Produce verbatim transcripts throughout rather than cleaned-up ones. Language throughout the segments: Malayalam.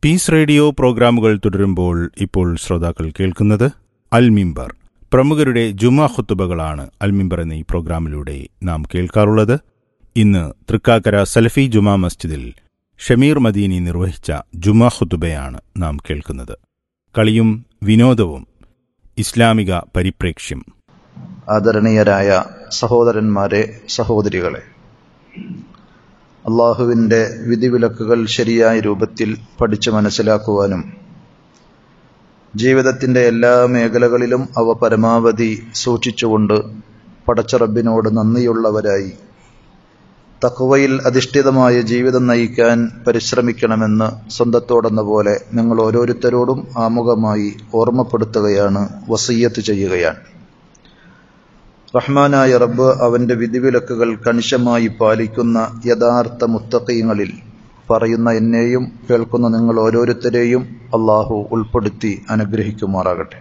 പീസ് റേഡിയോ പ്രോഗ്രാമുകൾ തുടരുമ്പോൾ ഇപ്പോൾ ശ്രോതാക്കൾ കേൾക്കുന്നത് അൽ മിമ്പർ. പ്രമുഖരുടെ ജുമാ ഖുത്തുബകളാണ് അൽ മിമ്പർ എന്ന ഈ പ്രോഗ്രാമിലൂടെ നാം കേൾക്കാറുള്ളത്. ഇന്ന് തൃക്കാക്കര സലഫി ജുമാ മസ്ജിദിൽ ഷമീർ മദീനി നിർവഹിച്ച ജുമാ ഖുത്തുബയാണ് നാം കേൾക്കുന്നത്. കളിയും വിനോദവും, ഇസ്ലാമിക പരിപ്രേക്ഷ്യം. ആദരണീയരായ സഹോദരന്മാരെ, സഹോദരികളെ, അള്ളാഹുവിൻ്റെ വിധിവിലക്കുകൾ ശരിയായ രൂപത്തിൽ പഠിച്ചു മനസ്സിലാക്കുവാനും ജീവിതത്തിൻ്റെ എല്ലാ മേഖലകളിലും അവ പരമാവധി സൂക്ഷിച്ചുകൊണ്ട് പടച്ച റബ്ബിനോട് നന്ദിയുള്ളവരായി തഖ്വയിൽ അധിഷ്ഠിതമായ ജീവിതം നയിക്കാൻ പരിശ്രമിക്കണമെന്ന് സ്വന്തത്തോടെന്ന പോലെ നിങ്ങൾ ഓരോരുത്തരോടും ആമുഖമായി ഓർമ്മപ്പെടുത്തുകയാണ്, വസിയ്യത്ത് ചെയ്യുകയാണ്. റഹ്മാനായ റബ്ബ് അവൻ്റെ വിധിവിലക്കുകൾ കണിശമായി പാലിക്കുന്ന യഥാർത്ഥ മുത്തഖീങ്ങളിൽ പറയുന്ന എന്നെയും കേൾക്കുന്ന നിങ്ങൾ ഓരോരുത്തരെയും അള്ളാഹു ഉൾപ്പെടുത്തി അനുഗ്രഹിക്കുമാറാകട്ടെ.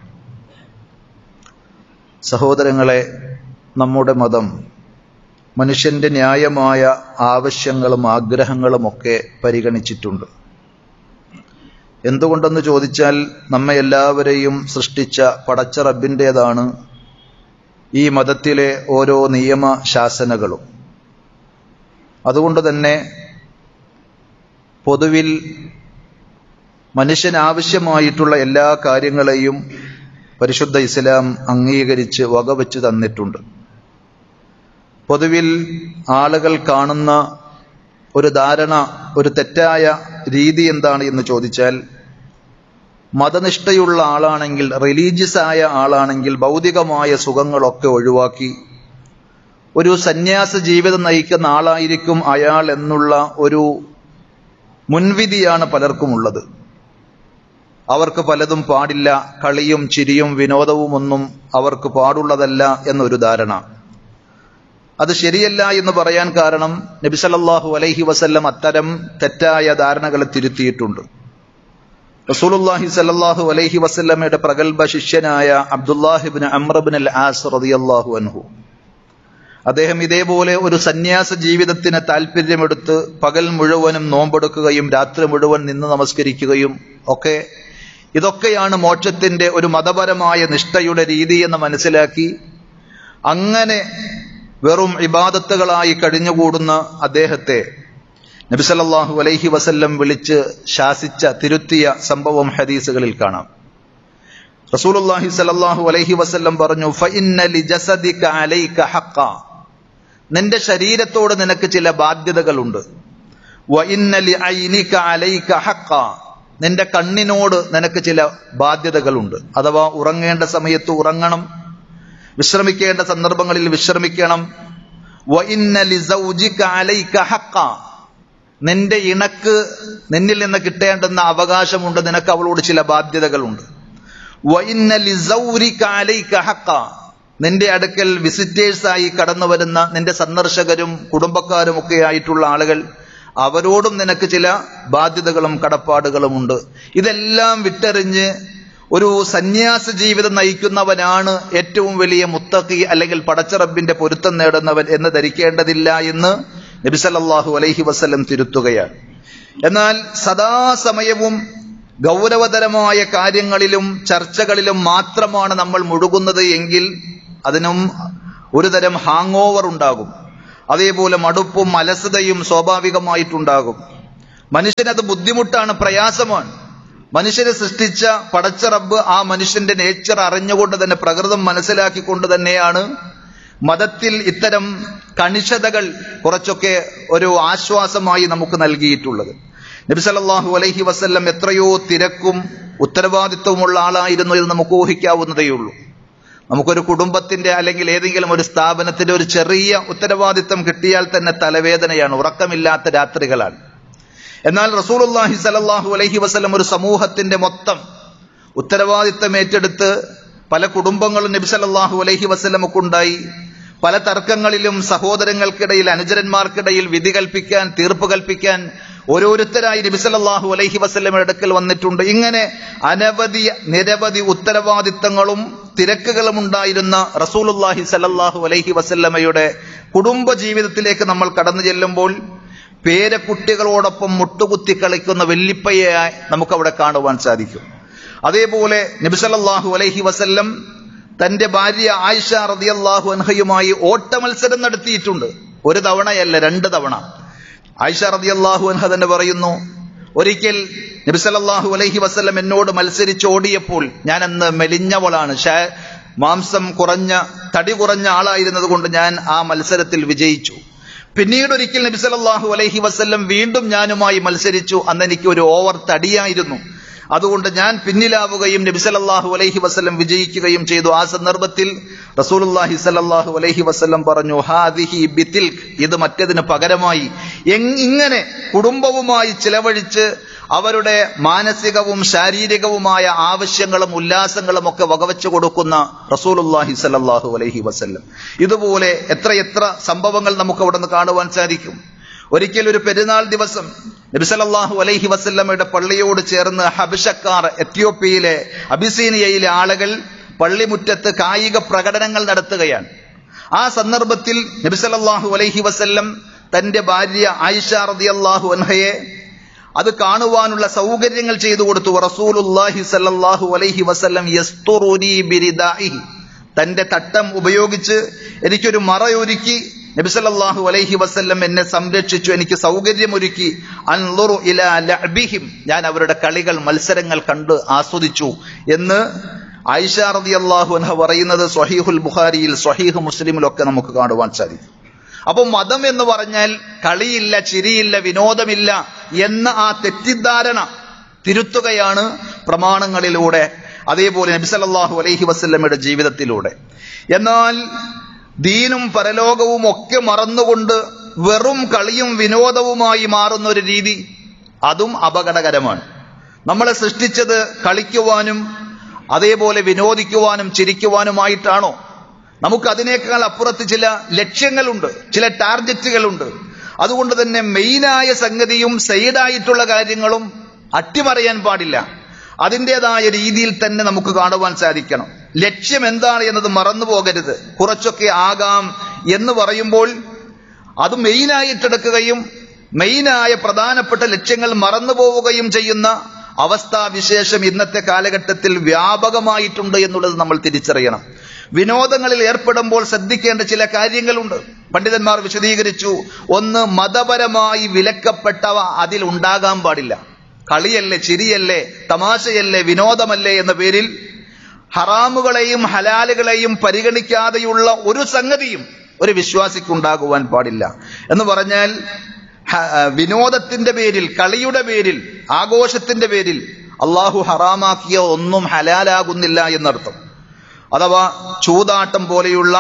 സഹോദരങ്ങളെ, നമ്മുടെ മതം മനുഷ്യൻ്റെ ന്യായമായ ആവശ്യങ്ങളും ആഗ്രഹങ്ങളുമൊക്കെ പരിഗണിച്ചിട്ടുണ്ട്. എന്തുകൊണ്ടെന്ന് ചോദിച്ചാൽ, നമ്മെ എല്ലാവരെയും സൃഷ്ടിച്ച പടച്ച റബ്ബിൻ്റേതാണ് ഈ മതത്തിലെ ഓരോ നിയമ ശാസനകളും. അതുകൊണ്ട് തന്നെ പൊതുവിൽ മനുഷ്യനാവശ്യമായിട്ടുള്ള എല്ലാ കാര്യങ്ങളെയും പരിശുദ്ധ ഇസ്ലാം അംഗീകരിച്ച് വകവെച്ച് തന്നിട്ടുണ്ട്. പൊതുവിൽ ആളുകൾ കാണുന്ന ഒരു ധാരണ, ഒരു തെറ്റായ രീതി എന്താണ് എന്ന് ചോദിച്ചാൽ, മതനിഷ്ഠയുള്ള ആളാണെങ്കിൽ, റിലീജിയസ് ആയ ആളാണെങ്കിൽ ഭൗതികമായ സുഖങ്ങളൊക്കെ ഒഴിവാക്കി ഒരു സന്യാസ ജീവിതം നയിക്കുന്ന ആളായിരിക്കും അയാൾ എന്നുള്ള ഒരു മുൻവിധിയാണ് പലർക്കുമുള്ളത്. അവർക്ക് പലതും പാടില്ല, കളിയും ചിരിയും വിനോദവും ഒന്നും അവർക്ക് പാടുള്ളതല്ല എന്നൊരു ധാരണ. അത് ശരിയല്ല എന്ന് പറയാൻ കാരണം നബി സല്ലല്ലാഹു അലൈഹി വസല്ലം അത്തരം തെറ്റായ ധാരണകളെ തിരുത്തിയിട്ടുണ്ട്. റസൂലുള്ളാഹി സല്ലല്ലാഹു അലൈഹി വസല്ലമയുടെ പ്രഗൽഭ ശിഷ്യനായ അബ്ദുല്ലാഹി ഇബ്നു അംർ ഇബ്നു അൽ ആസ് റളിയല്ലാഹു അൻഹു, അദ്ദേഹം ഇതേപോലെ ഒരു സന്യാസ ജീവിതത്തിന് താല്പര്യമെടുത്ത് പകൽ മുഴുവനും നോമ്പെടുക്കുകയും രാത്രി മുഴുവൻ നിന്ന് നമസ്കരിക്കുകയും ഒക്കെ, ഇതൊക്കെയാണ് മോക്ഷത്തിന്റെ ഒരു മതപരമായ നിഷ്ഠയുടെ രീതി എന്ന് മനസ്സിലാക്കി അങ്ങനെ വെറും ഇബാദത്തുകളായി കഴിഞ്ഞുകൂടുന്ന അദ്ദേഹത്തെ നബി സല്ലല്ലാഹു അലൈഹി വസല്ലം വിളിച്ച് ശാസിച്ച, തിരുത്തിയ സംഭവം ഹദീസുകളിൽ കാണാം. റസൂലുള്ളാഹി സല്ലല്ലാഹു അലൈഹി വസല്ലം പറഞ്ഞു, ഫഇന്ന ലിജസദിക അലൈക ഹഖ്ഖ, നിന്റെ ശരീരത്തോട് നിനക്ക് ചില ബാധ്യതകളുണ്ട്. വഇന്ന ലിഐനിക അലൈക ഹഖ്ഖ, നിന്റെ കണ്ണിനോട് നിനക്ക് ചില ബാധ്യതകളുണ്ട്. അഥവാ ഉറങ്ങേണ്ട സമയത്ത് ഉറങ്ങണം, വിശ്രമിക്കേണ്ട സന്ദർഭങ്ങളിൽ വിശ്രമിക്കണം. വഇന്ന ലിസൗജിക അലൈക ഹഖ്ഖ, നിന്റെ ഇണക്ക് നിന്നിൽ നിന്ന് കിട്ടേണ്ടുന്ന അവകാശമുണ്ട്, നിനക്ക് അവളോട് ചില ബാധ്യതകളുണ്ട്. വഇന്ന ലിസൗരിക അലൈക ഹഖ്ഖ, നിന്റെ അടുക്കൽ വിസിറ്റേഴ്സായി കടന്നു വരുന്ന നിന്റെ സന്ദർശകരും കുടുംബക്കാരും ഒക്കെ ആയിട്ടുള്ള ആളുകൾ, അവരോടും നിനക്ക് ചില ബാധ്യതകളും കടപ്പാടുകളുമുണ്ട്. ഇതെല്ലാം വിട്ടെറിഞ്ഞ് ഒരു സന്യാസ ജീവിതം നയിക്കുന്നവനാണ് ഏറ്റവും വലിയ മുത്തഖി അല്ലെങ്കിൽ പടച്ച റബ്ബിന്റെ പൊരുത്തം നേടുന്നവൻ എന്ന് ധരിക്കേണ്ടതില്ല എന്ന് നബി സല്ലല്ലാഹു അലൈഹി വസല്ലം തിരുത്തുകയാണ്. എന്നാൽ സദാസമയവും ഗൗരവതരമായ കാര്യങ്ങളിലും ചർച്ചകളിലും മാത്രമാണ് നമ്മൾ മുഴുകുന്നത് എങ്കിൽ അതിനും ഒരു തരം ഹാങ് ഓവർ ഉണ്ടാകും. അതേപോലെ മടുപ്പും അലസതയും സ്വാഭാവികമായിട്ടുണ്ടാകും. മനുഷ്യനത് ബുദ്ധിമുട്ടാണ്, പ്രയാസമാണ്. മനുഷ്യനെ സൃഷ്ടിച്ച പടച്ച റബ്ബ് ആ മനുഷ്യന്റെ നേച്ചർ അറിഞ്ഞുകൊണ്ട് തന്നെ, പ്രകൃതം മനസ്സിലാക്കിക്കൊണ്ട് തന്നെയാണ് മതത്തിൽ ഇത്തരം കണിശതകൾ കുറച്ചൊക്കെ ഒരു ആശ്വാസമായി നമുക്ക് നൽകിയിട്ടുള്ളത്. നബി സല്ലല്ലാഹു അലൈഹി വസല്ലം എത്രയോ തിരക്കും ഉത്തരവാദിത്വമുള്ള ആളായിരുന്നു എന്ന് നമുക്ക് ഊഹിക്കാവുന്നതേയുള്ളൂ. നമുക്കൊരു കുടുംബത്തിന്റെ അല്ലെങ്കിൽ ഏതെങ്കിലും ഒരു സ്ഥാപനത്തിന്റെ ഒരു ചെറിയ ഉത്തരവാദിത്വം കിട്ടിയാൽ തന്നെ തലവേദനയാണ്, ഉറക്കമില്ലാത്ത രാത്രികളാണ്. എന്നാൽ റസൂലുള്ളാഹി സ്വല്ലല്ലാഹു അലൈഹി വസല്ലം ഒരു സമൂഹത്തിന്റെ മൊത്തം ഉത്തരവാദിത്വം ഏറ്റെടുത്ത് പല കുടുംബങ്ങളും നബി സല്ലല്ലാഹു അലൈഹി വസല്ലമക്ക് ഉണ്ടായി. പല തർക്കങ്ങളിലും സഹോദരങ്ങൾക്കിടയിൽ, അനുചരന്മാർക്കിടയിൽ വിധി കൽപ്പിക്കാൻ, തീർപ്പ് കൽപ്പിക്കാൻ ഓരോരുത്തരായി നബി സല്ലല്ലാഹു അലൈഹി വസല്ലമയുടെ അടുക്കൽ വന്നിട്ടുണ്ട്. ഇങ്ങനെ അനവധി നിരവധി ഉത്തരവാദിത്തങ്ങളും തിരക്കുകളും ഉണ്ടായിരുന്ന റസൂലുള്ളാഹി സ്വല്ലല്ലാഹു അലൈഹി വസല്ലമയുടെ കുടുംബ ജീവിതത്തിലേക്ക് നമ്മൾ കടന്നു ചെല്ലുമ്പോൾ പേരക്കുട്ടികളോടൊപ്പം മുട്ടുകുത്തി കളിക്കുന്ന വെല്ലിപ്പയ്യായി നമുക്കവിടെ കാണുവാൻ സാധിക്കും. അതേപോലെ നബി സല്ലല്ലാഹു അലൈഹി വസല്ലം തന്റെ ഭാര്യ ആയിഷ റളിയല്ലാഹു അൻഹയുമായി ഓട്ട മത്സരം നടത്തിയിട്ടുണ്ട്. ഒരു തവണയല്ല, രണ്ട് തവണ. ആയിഷ റളിയല്ലാഹു അൻഹ തന്നെ പറയുന്നു, ഒരിക്കൽ നബി സല്ലല്ലാഹു അലൈഹി വസല്ലം എന്നോട് മത്സരിച്ച് ഓടിയപ്പോൾ, ഞാൻ അന്ന് മെലിഞ്ഞവളാണ്, മാംസം കുറഞ്ഞ തടി കുറഞ്ഞ ആളായിരുന്നത് കൊണ്ട് ഞാൻ ആ മത്സരത്തിൽ വിജയിച്ചു. പിന്നീട് ഒരിക്കൽ നബി സല്ലല്ലാഹു അലൈഹി വസല്ലം വീണ്ടും ഞാനുമായി മത്സരിച്ചു. അന്ന് എനിക്ക് ഒരു ഓവർ തടിയായിരുന്നു, അതുകൊണ്ട് ഞാൻ പിന്നിലാവുകയും നബി സല്ലല്ലാഹു അലൈഹി വസല്ലം വിജയിക്കുകയും ചെയ്തു. ആ സന്ദർഭത്തിൽ റസൂലുള്ളാഹി സല്ലല്ലാഹു അലൈഹി വസല്ലം പറഞ്ഞു, ഹാദിഹി ബിതിൽക്, ഇത് മറ്റേതിന് പകരമായി. ഇങ്ങനെ കുടുംബവുമായി ചിലവഴിച്ച് അവരുടെ മാനസികവും ശാരീരികവുമായ ആവശ്യങ്ങളും ഉല്ലാസങ്ങളും ഒക്കെ വകവെച്ചു കൊടുക്കുന്ന റസൂലുള്ളാഹി സല്ലല്ലാഹു അലൈഹി വസല്ലം. ഇതുപോലെ എത്രയെത്ര സംഭവങ്ങൾ നമുക്ക് അവിടെ നിന്ന് കാണുവാൻ സാധിക്കും. ഒരിക്കൽ ഒരു പെരുന്നാൾ ദിവസം നബി സല്ലല്ലാഹു അലൈഹി വസല്ലമയുടെ പള്ളിയോട് ചേർന്ന് ഹബശക്കാർ, എത്യോപ്യയിലെ അബിസീനിയയിലെ ആളുകൾ പള്ളിമുറ്റത്ത് കായിക പ്രകടനങ്ങൾ നടത്തുകയാണ്. ആ സന്ദർഭത്തിൽ നബി സല്ലല്ലാഹു അലൈഹി വസല്ലം തന്റെ ഭാര്യ ആയിഷ റളിയല്ലാഹു അൻഹയെ അത് കാണുവാനുള്ള സൗകര്യങ്ങൾ ചെയ്തു കൊടുത്തു. റസൂലുള്ളാഹി സല്ലല്ലാഹു അലൈഹി വസല്ലം യസ്തുറുനി ബിരിദാഇഹി, തന്റെ തട്ടം ഉപയോഗിച്ച് എനിക്കൊരു മറയൊരുക്കി നബി സല്ലല്ലാഹു അലൈഹി വസല്ലം എന്നെ സംരക്ഷിച്ചു, എനിക്ക് സൗകര്യമൊരുക്കി. അൻളുറു ഇലാ ലഅബിഹിം, ഞാൻ അവരുടെ കളികൾ മത്സരങ്ങൾ കണ്ട് ആസ്വദിച്ചു എന്ന് ആയിഷ റളിയല്ലാഹു അൻഹ പറയുന്നത് സ്വഹീഹുൽ ബുഖാരിയിൽ സ്വഹീഹ് മുസ്ലിമിലൊക്കെ നമുക്ക് കാണുവാൻ സാധിക്കും. അപ്പോൾ മതം എന്ന് പറഞ്ഞാൽ കളിയില്ല, ചിരിയില്ല, വിനോദമില്ല എന്ന ആ തെറ്റിദ്ധാരണ തിരുത്തുകയാണ് പ്രമാണങ്ങളിലൂടെ, അതേപോലെ നബി സല്ലല്ലാഹു അലൈഹി വസല്ലമയുടെ ജീവിതത്തിലൂടെ. എന്നാൽ ദീനും പരലോകവും ഒക്കെ മറന്നുകൊണ്ട് വെറും കളിയും വിനോദവുമായി മാറുന്ന ഒരു രീതി, അതും അപകടകരമാണ്. നമ്മളെ സൃഷ്ടിച്ചത് കളിക്കുവാനും അതേപോലെ വിനോദിക്കുവാനും ചിരിക്കുവാനുമായിട്ടാണോ? നമുക്ക് അതിനേക്കാൾ അപ്പുറത്ത് ചില ലക്ഷ്യങ്ങളുണ്ട്, ചില ടാർഗറ്റുകളുണ്ട്. അതുകൊണ്ട് തന്നെ മെയിനായ സംഗതിയും സൈഡായിട്ടുള്ള കാര്യങ്ങളും അട്ടിമറിയാൻ പാടില്ല. അതിൻ്റെതായ രീതിയിൽ തന്നെ നമുക്ക് കാണുവാൻ സാധിക്കണം. ലക്ഷ്യം എന്താണ് എന്നത് മറന്നു പോകരുത്. കുറച്ചൊക്കെ ആകാം എന്ന് പറയുമ്പോൾ അത് മെയിനായിട്ടെടുക്കുകയും മെയിനായ പ്രധാനപ്പെട്ട ലക്ഷ്യങ്ങൾ മറന്നു പോവുകയും ചെയ്യുന്ന അവസ്ഥാവിശേഷം ഇന്നത്തെ കാലഘട്ടത്തിൽ വ്യാപകമായിട്ടുണ്ട് എന്നുള്ളത് നമ്മൾ തിരിച്ചറിയണം. വിനോദങ്ങളിൽ ഏർപ്പെടുമ്പോൾ ശ്രദ്ധിക്കേണ്ട ചില കാര്യങ്ങളുണ്ട്. പണ്ഡിതന്മാർ വിശദീകരിച്ചു. ഒന്ന്, മതപരമായി വിലക്കപ്പെട്ടവ അതിൽ ഉണ്ടാകാൻ പാടില്ല. കളിയല്ലേ, ചിരിയല്ലേ, തമാശയല്ലേ, വിനോദമല്ലേ എന്ന പേരിൽ ഹറാമുകളെയും ഹലാലുകളെയും പരിഗണിക്കാതെയുള്ള ഒരു സംഗതിയും ഒരു വിശ്വാസിക്കുണ്ടാകുവാൻ പാടില്ല. എന്ന് പറഞ്ഞാൽ വിനോദത്തിന്റെ പേരിൽ, കളിയുടെ പേരിൽ, ആഘോഷത്തിന്റെ പേരിൽ അള്ളാഹു ഹറാമാക്കിയ ഒന്നും ഹലാലാകുന്നില്ല എന്നർത്ഥം. അഥവാ ചൂതാട്ടം പോലെയുള്ള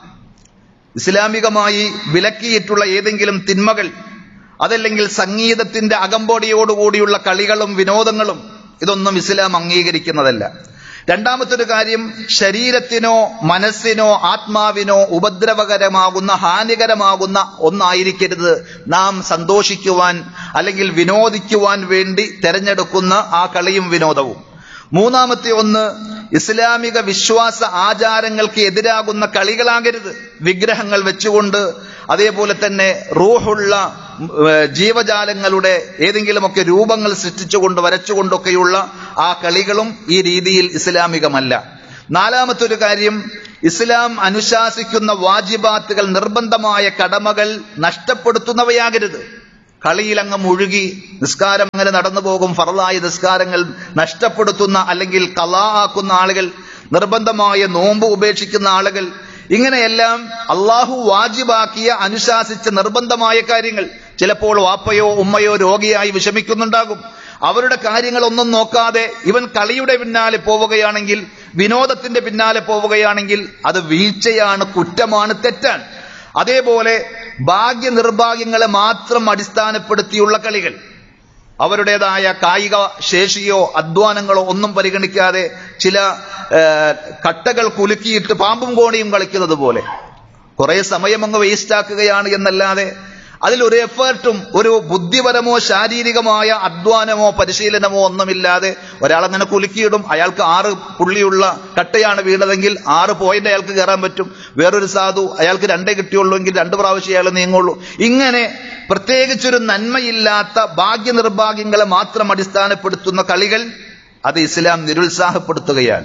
ഇസ്ലാമികമായി വിലക്കിയിട്ടുള്ള ഏതെങ്കിലും തിന്മകൾ, അതല്ലെങ്കിൽ സംഗീതത്തിന്റെ അകമ്പടിയോടുകൂടിയുള്ള കളികളും വിനോദങ്ങളും, ഇതൊന്നും ഇസ്ലാം അംഗീകരിക്കുന്നതല്ല. രണ്ടാമത്തൊരു കാര്യം, ശരീരത്തിനോ മനസ്സിനോ ആത്മാവിനോ ഉപദ്രവകരമാകുന്ന, ഹാനികരമാകുന്ന ഒന്നായിരിക്കരുത് നാം സന്തോഷിക്കുവാൻ അല്ലെങ്കിൽ വിനോദിക്കുവാൻ വേണ്ടി തെരഞ്ഞെടുക്കുന്ന ആ കളിയും വിനോദവും. മൂന്നാമത്തെ ഒന്ന്, ഇസ്ലാമിക വിശ്വാസ ആചാരങ്ങൾക്ക് എതിരാകുന്ന കളികളാകരുത്. വിഗ്രഹങ്ങൾ വെച്ചുകൊണ്ട്, അതേപോലെ തന്നെ റൂഹുള്ള ജീവജാലങ്ങളുടെ ഏതെങ്കിലുമൊക്കെ രൂപങ്ങൾ സൃഷ്ടിച്ചുകൊണ്ട് വരച്ചുകൊണ്ടൊക്കെയുള്ള ആ കളികളും ഈ രീതിയിൽ ഇസ്ലാമികമല്ല. നാലാമത്തൊരു കാര്യം, ഇസ്ലാം അനുശാസിക്കുന്ന വാജിബാത്തുകൾ, നിർബന്ധമായ കടമകൾ നഷ്ടപ്പെടുത്തുന്നവയാകരുത്. കളിയിലങ്ങ് മുഴുകി നിസ്കാരം അങ്ങനെ നടന്നു പോകും, ഫർളായ നിസ്കാരങ്ങൾ നഷ്ടപ്പെടുത്തുന്ന അല്ലെങ്കിൽ ഖളാ ആക്കുന്ന ആളുകൾ, നിർബന്ധമായ നോമ്പ് ഉപേക്ഷിക്കുന്ന ആളുകൾ, ഇങ്ങനെയെല്ലാം അള്ളാഹു വാജിബാക്കിയ അനുശാസിച്ച നിർബന്ധമായ കാര്യങ്ങൾ, ചിലപ്പോൾ വാപ്പയോ ഉമ്മയോ രോഗിയായി വിഷമിക്കുന്നുണ്ടാകും. അവരുടെ കാര്യങ്ങളൊന്നും നോക്കാതെ ഇവൻ കളിയുടെ പിന്നാലെ പോവുകയാണെങ്കിൽ, വിനോദത്തിന്റെ പിന്നാലെ പോവുകയാണെങ്കിൽ അത് വീഴ്ചയാണ്, കുറ്റമാണ്, തെറ്റാണ്. അതേപോലെ ഭാഗ്യ നിർഭാഗ്യങ്ങളെ മാത്രം അടിസ്ഥാനപ്പെടുത്തിയുള്ള കളികൾ, അവരുടേതായ കായിക ശേഷിയോ അധ്വാനങ്ങളോ ഒന്നും പരിഗണിക്കാതെ ചില കട്ടകൾ കുലുക്കിയിട്ട് പാമ്പും കോണിയും കളിക്കുന്നത് പോലെ കുറെ സമയം അങ്ങ് വേസ്റ്റ് ആക്കുകയാണ് എന്നല്ലാതെ അതിൽ ഒരു എഫേർട്ടും ഒരു ബുദ്ധിപരമോ ശാരീരികമായ അധ്വാനമോ പരിശീലനമോ ഒന്നുമില്ലാതെ ഒരാളങ്ങനെ കുലുക്കിയിടും. അയാൾക്ക് ആറ് പുള്ളിയുള്ള കട്ടയാണ് വീണതെങ്കിൽ ആറ് പോയിന്റ് അയാൾക്ക് കയറാൻ പറ്റും. വേറൊരു സാധു അയാൾക്ക് രണ്ടേ കിട്ടിയുള്ളൂ എങ്കിൽ രണ്ട് പ്രാവശ്യം അയാൾ നീങ്ങുള്ളൂ. ഇങ്ങനെ പ്രത്യേകിച്ചൊരു നന്മയില്ലാത്ത ഭാഗ്യനിർഭാഗ്യങ്ങളെ മാത്രം അടിസ്ഥാനപ്പെടുത്തുന്ന കളികൾ അത് ഇസ്ലാം നിരുത്സാഹപ്പെടുത്തുകയാണ്.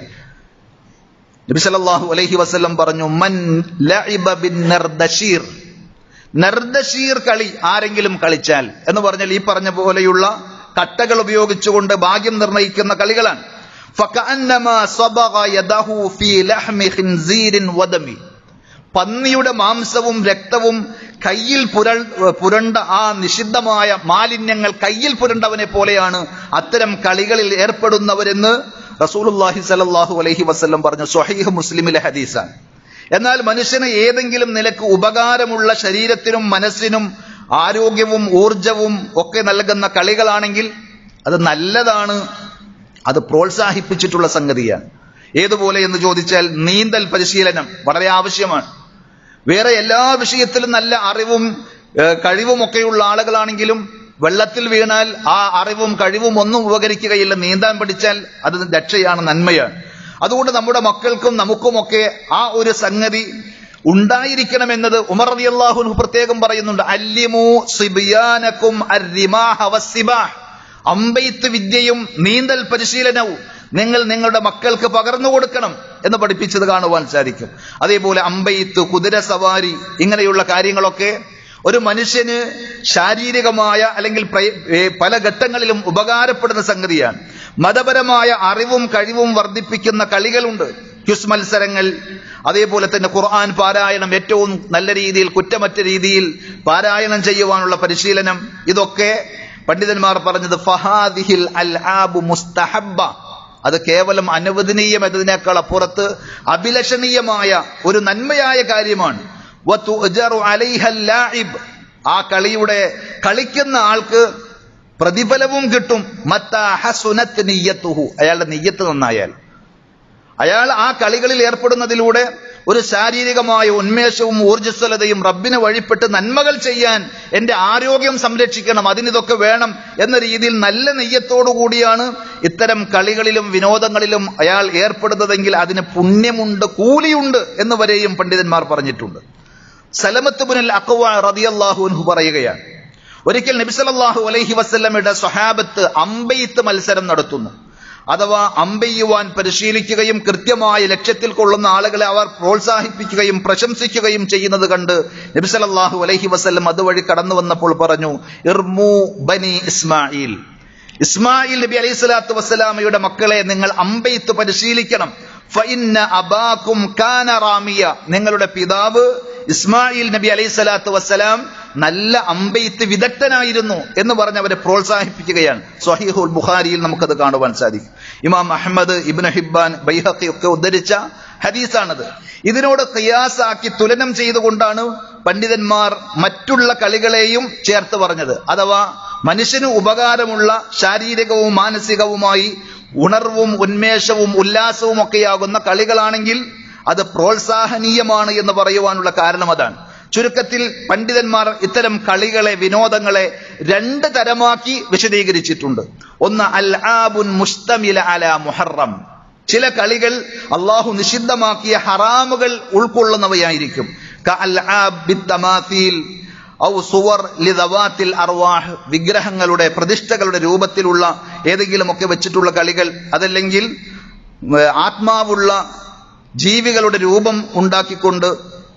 നബി സല്ലല്ലാഹു അലൈഹി വസല്ലം പറഞ്ഞു, മൻ ലഇബ ബിൻ നർദശീർ, നർദശീർ കളി ആരെങ്കിലും കളിച്ചാൽ എന്ന് പറഞ്ഞാൽ ഈ പറഞ്ഞ പോലെയുള്ള കട്ടകൾ ഉപയോഗിച്ചുകൊണ്ട് ഭാഗ്യം നിർണയിക്കുന്ന കളികളാണ്. ഫകഅന്നമാ സബഗ യദഹു ഫീ ലഹ്മി ഖിൻസീരിൻ വദമി, പന്നിയുടെ മാംസവും രക്തവും കയ്യിൽ പുരൾ പുരണ്ട ആ നിഷിദ്ധമായ മാലിന്യങ്ങൾ കയ്യിൽ പുരണ്ടവനെ പോലെയാണ് അത്തരം കളികളിൽ ഏർപ്പെടുന്നവരെന്ന് റസൂലുള്ളാഹി സ്വല്ലല്ലാഹു അലൈഹി വസല്ലം പറഞ്ഞു. സ്വഹീഹ് മുസ്ലിമിലെ ഹദീസാണ്. എന്നാൽ മനുഷ്യന് ഏതെങ്കിലും നിലക്ക് ഉപകാരമുള്ള ശരീരത്തിനും മനസ്സിനും ആരോഗ്യവും ഊർജവും ഒക്കെ നൽകുന്ന കളികളാണെങ്കിൽ അത് നല്ലതാണ്, അത് പ്രോത്സാഹിപ്പിച്ചിട്ടുള്ള സംഗതിയാണ്. ഏതുപോലെ എന്ന് ചോദിച്ചാൽ നീന്തൽ പരിശീലനം വളരെ ആവശ്യമാണ്. വേറെ എല്ലാ വിഷയത്തിലും നല്ല അറിവും കഴിവും ഒക്കെയുള്ള ആളുകളാണെങ്കിലും വെള്ളത്തിൽ വീണാൽ ആ അറിവും കഴിവും ഒന്നും ഉപകരിക്കുകയില്ല. നീന്താൻ പഠിച്ചാൽ അത് രക്ഷയാണ്, നന്മയാണ്. അതുകൊണ്ട് നമ്മുടെ മക്കൾക്കും നമുക്കുമൊക്കെ ആ ഒരു സംഗതി ഉണ്ടായിരിക്കണമെന്നത് ഉമർ റളിയല്ലാഹു അൻഹു പ്രത്യേകം പറയുന്നുണ്ട്. അല്ലിമു സിബിയാനകും അർരിമാഹ വസ്സിബാഹ്, അമ്പെയ്ത്ത് വിദ്യയും നീന്തൽ പരിശീലനവും നിങ്ങൾ നിങ്ങളുടെ മക്കൾക്ക് പകർന്നു കൊടുക്കണം എന്ന് പഠിപ്പിച്ചത് കാണുവാൻ സാധിക്കും. അതേപോലെ അമ്പെയ്ത്ത്, കുതിര സവാരി, ഇങ്ങനെയുള്ള കാര്യങ്ങളൊക്കെ ഒരു മനുഷ്യന് ശാരീരികമായ അല്ലെങ്കിൽ പല ഘട്ടങ്ങളിലും ഉപകാരപ്പെടുന്ന സംഗതിയാണ്. മതപരമായ അറിവും കഴിവും വർദ്ധിപ്പിക്കുന്ന കളികളുണ്ട്, ക്വിസ് മത്സരങ്ങൾ, അതേപോലെ തന്നെ ഖുർആൻ പാരായണം ഏറ്റവും നല്ല രീതിയിൽ കുറ്റമറ്റ രീതിയിൽ പാരായണം ചെയ്യുവാനുള്ള പരിശീലനം. ഇതൊക്കെ പണ്ഡിതന്മാർ പറഞ്ഞത് ഫഹാദിഹിൽ അൽആബു മുസ്തഹബ്ബ, അത് കേവലം അനുവദനീയം എന്നതിനേക്കാൾ അപ്പുറത്ത് അഭിലഷണീയമായ ഒരു നന്മയായ കാര്യമാണ്. വതുഅജറു അലൈഹൽ ലാഇബ്, ആ കളിയുടെ കളിക്കുന്ന ആൾക്ക് പ്രതിഫലവും കിട്ടും. മത്താ ഹസുനത് നിയ്യത്തുഹു, അയാളുടെ നിയ്യത്ത് നന്നായാൽ. അയാൾ ആ കളികളിൽ ഏർപ്പെടുന്നതിലൂടെ ഒരു ശാരീരികമായ ഉന്മേഷവും ഊർജ്ജസ്വലതയും റബ്ബിനെ വഴിപ്പെട്ട് നന്മകൾ ചെയ്യാൻ, എന്റെ ആരോഗ്യം സംരക്ഷിക്കണം, അതിനിതൊക്കെ വേണം എന്ന രീതിയിൽ നല്ല നെയ്യത്തോടു കൂടിയാണ് ഇത്തരം കളികളിലും വിനോദങ്ങളിലും അയാൾ ഏർപ്പെടുന്നതെങ്കിൽ അതിന് പുണ്യമുണ്ട്, കൂലിയുണ്ട് എന്ന് വരെയും പണ്ഡിതന്മാർ പറഞ്ഞിട്ടുണ്ട്. സലമത്ത് ഇബ്നുൽ അഖ്വ റളിയല്ലാഹു അൻഹു പറയുകയാണ്, ഒരിക്കൽ നബി സല്ലല്ലാഹു അലൈഹി വസല്ലമയുടെ സ്വഹാബത്ത് അമ്പെയ്ത്ത് മത്സരം നടത്തുന്നു. അഥവാ അമ്പെയ്യുവാൻ പരിശീലിക്കുകയും കൃത്യമായ ലക്ഷ്യത്തിൽ കൊള്ളുന്ന ആളുകളെ അവർ പ്രോത്സാഹിപ്പിക്കുകയും പ്രശംസിക്കുകയും ചെയ്യുന്നത് കണ്ട് നബി സല്ലല്ലാഹു അലൈഹി വസല്ലം അതുവഴി കടന്നു വന്നപ്പോൾ പറഞ്ഞു, ഇർമു ബനി ഇസ്മായിൽ, ഇസ്മായിൽ നബി അലൈഹി സ്വലാത്തു വസ്സലാമയുടെ മക്കളെ നിങ്ങൾ അമ്പെയ്ത്ത് പരിശീലിക്കണം. ഫഇന്ന അബാകും കാന റാമിയ, നിങ്ങളുടെ പിതാവ് ഇസ്മായിൽ നബി അലൈഹി സ്വലാത്തു വസ്സലാം നല്ല അമ്പെയ്ത്ത് വിദഗ്ധനായിരുന്നു എന്ന് പറഞ്ഞ് അവരെ പ്രോത്സാഹിപ്പിക്കുകയാണ്. സ്വഹീഹുൽ ബുഖാരിയിൽ നമുക്കത് കാണുവാൻ സാധിക്കും. ഇമാം അഹ്മദ്, ഇബ്നു ഹിബ്ബാൻ, ബൈഹഖി ഒക്കെ ഉദ്ധരിച്ച ഹദീസാണത്. ഇതിനോട് ഖിയാസാക്കി തുലനം ചെയ്തുകൊണ്ടാണ് പണ്ഡിതന്മാർ മറ്റുള്ള കളികളെയും ചേർത്ത് പറഞ്ഞത്. അഥവാ മനുഷ്യന് ഉപകാരമുള്ള ശാരീരികവും മാനസികവുമായി ഉണർവും ഉന്മേഷവും ഉല്ലാസവും ഒക്കെയാകുന്ന കളികളാണെങ്കിൽ അത് പ്രോത്സാഹനീയമാണ് എന്ന് പറയുവാനുള്ള കാരണം അതാണ്. ചുരുക്കത്തിൽ പണ്ഡിതന്മാർ ഇത്തരം കളികളെ, വിനോദങ്ങളെ രണ്ട് തരമാക്കി വിശദീകരിച്ചിട്ടുണ്ട്. ഒന്ന് അൽആബുൻ മുസ്തമില അലാ മുഹറം, ചില കളികൾ അള്ളാഹു നിഷിദ്ധമാക്കിയ ഹറാമുകൾ ഉൾക്കൊള്ളുന്നവയായിരിക്കും. കഅൽആബ് ബിത്തമാസീൽ ഔ സുവർ ലിദവാത്തിൽ അർവാഹ്, വിഗ്രഹങ്ങളുടെ പ്രതിഷ്ഠകളുടെ രൂപത്തിലുള്ള ഏതെങ്കിലും ഒക്കെ വെച്ചിട്ടുള്ള കളികൾ, അതല്ലെങ്കിൽ ആത്മാവുള്ള ജീവികളുടെ രൂപം ഉണ്ടാക്കിക്കൊണ്ട്,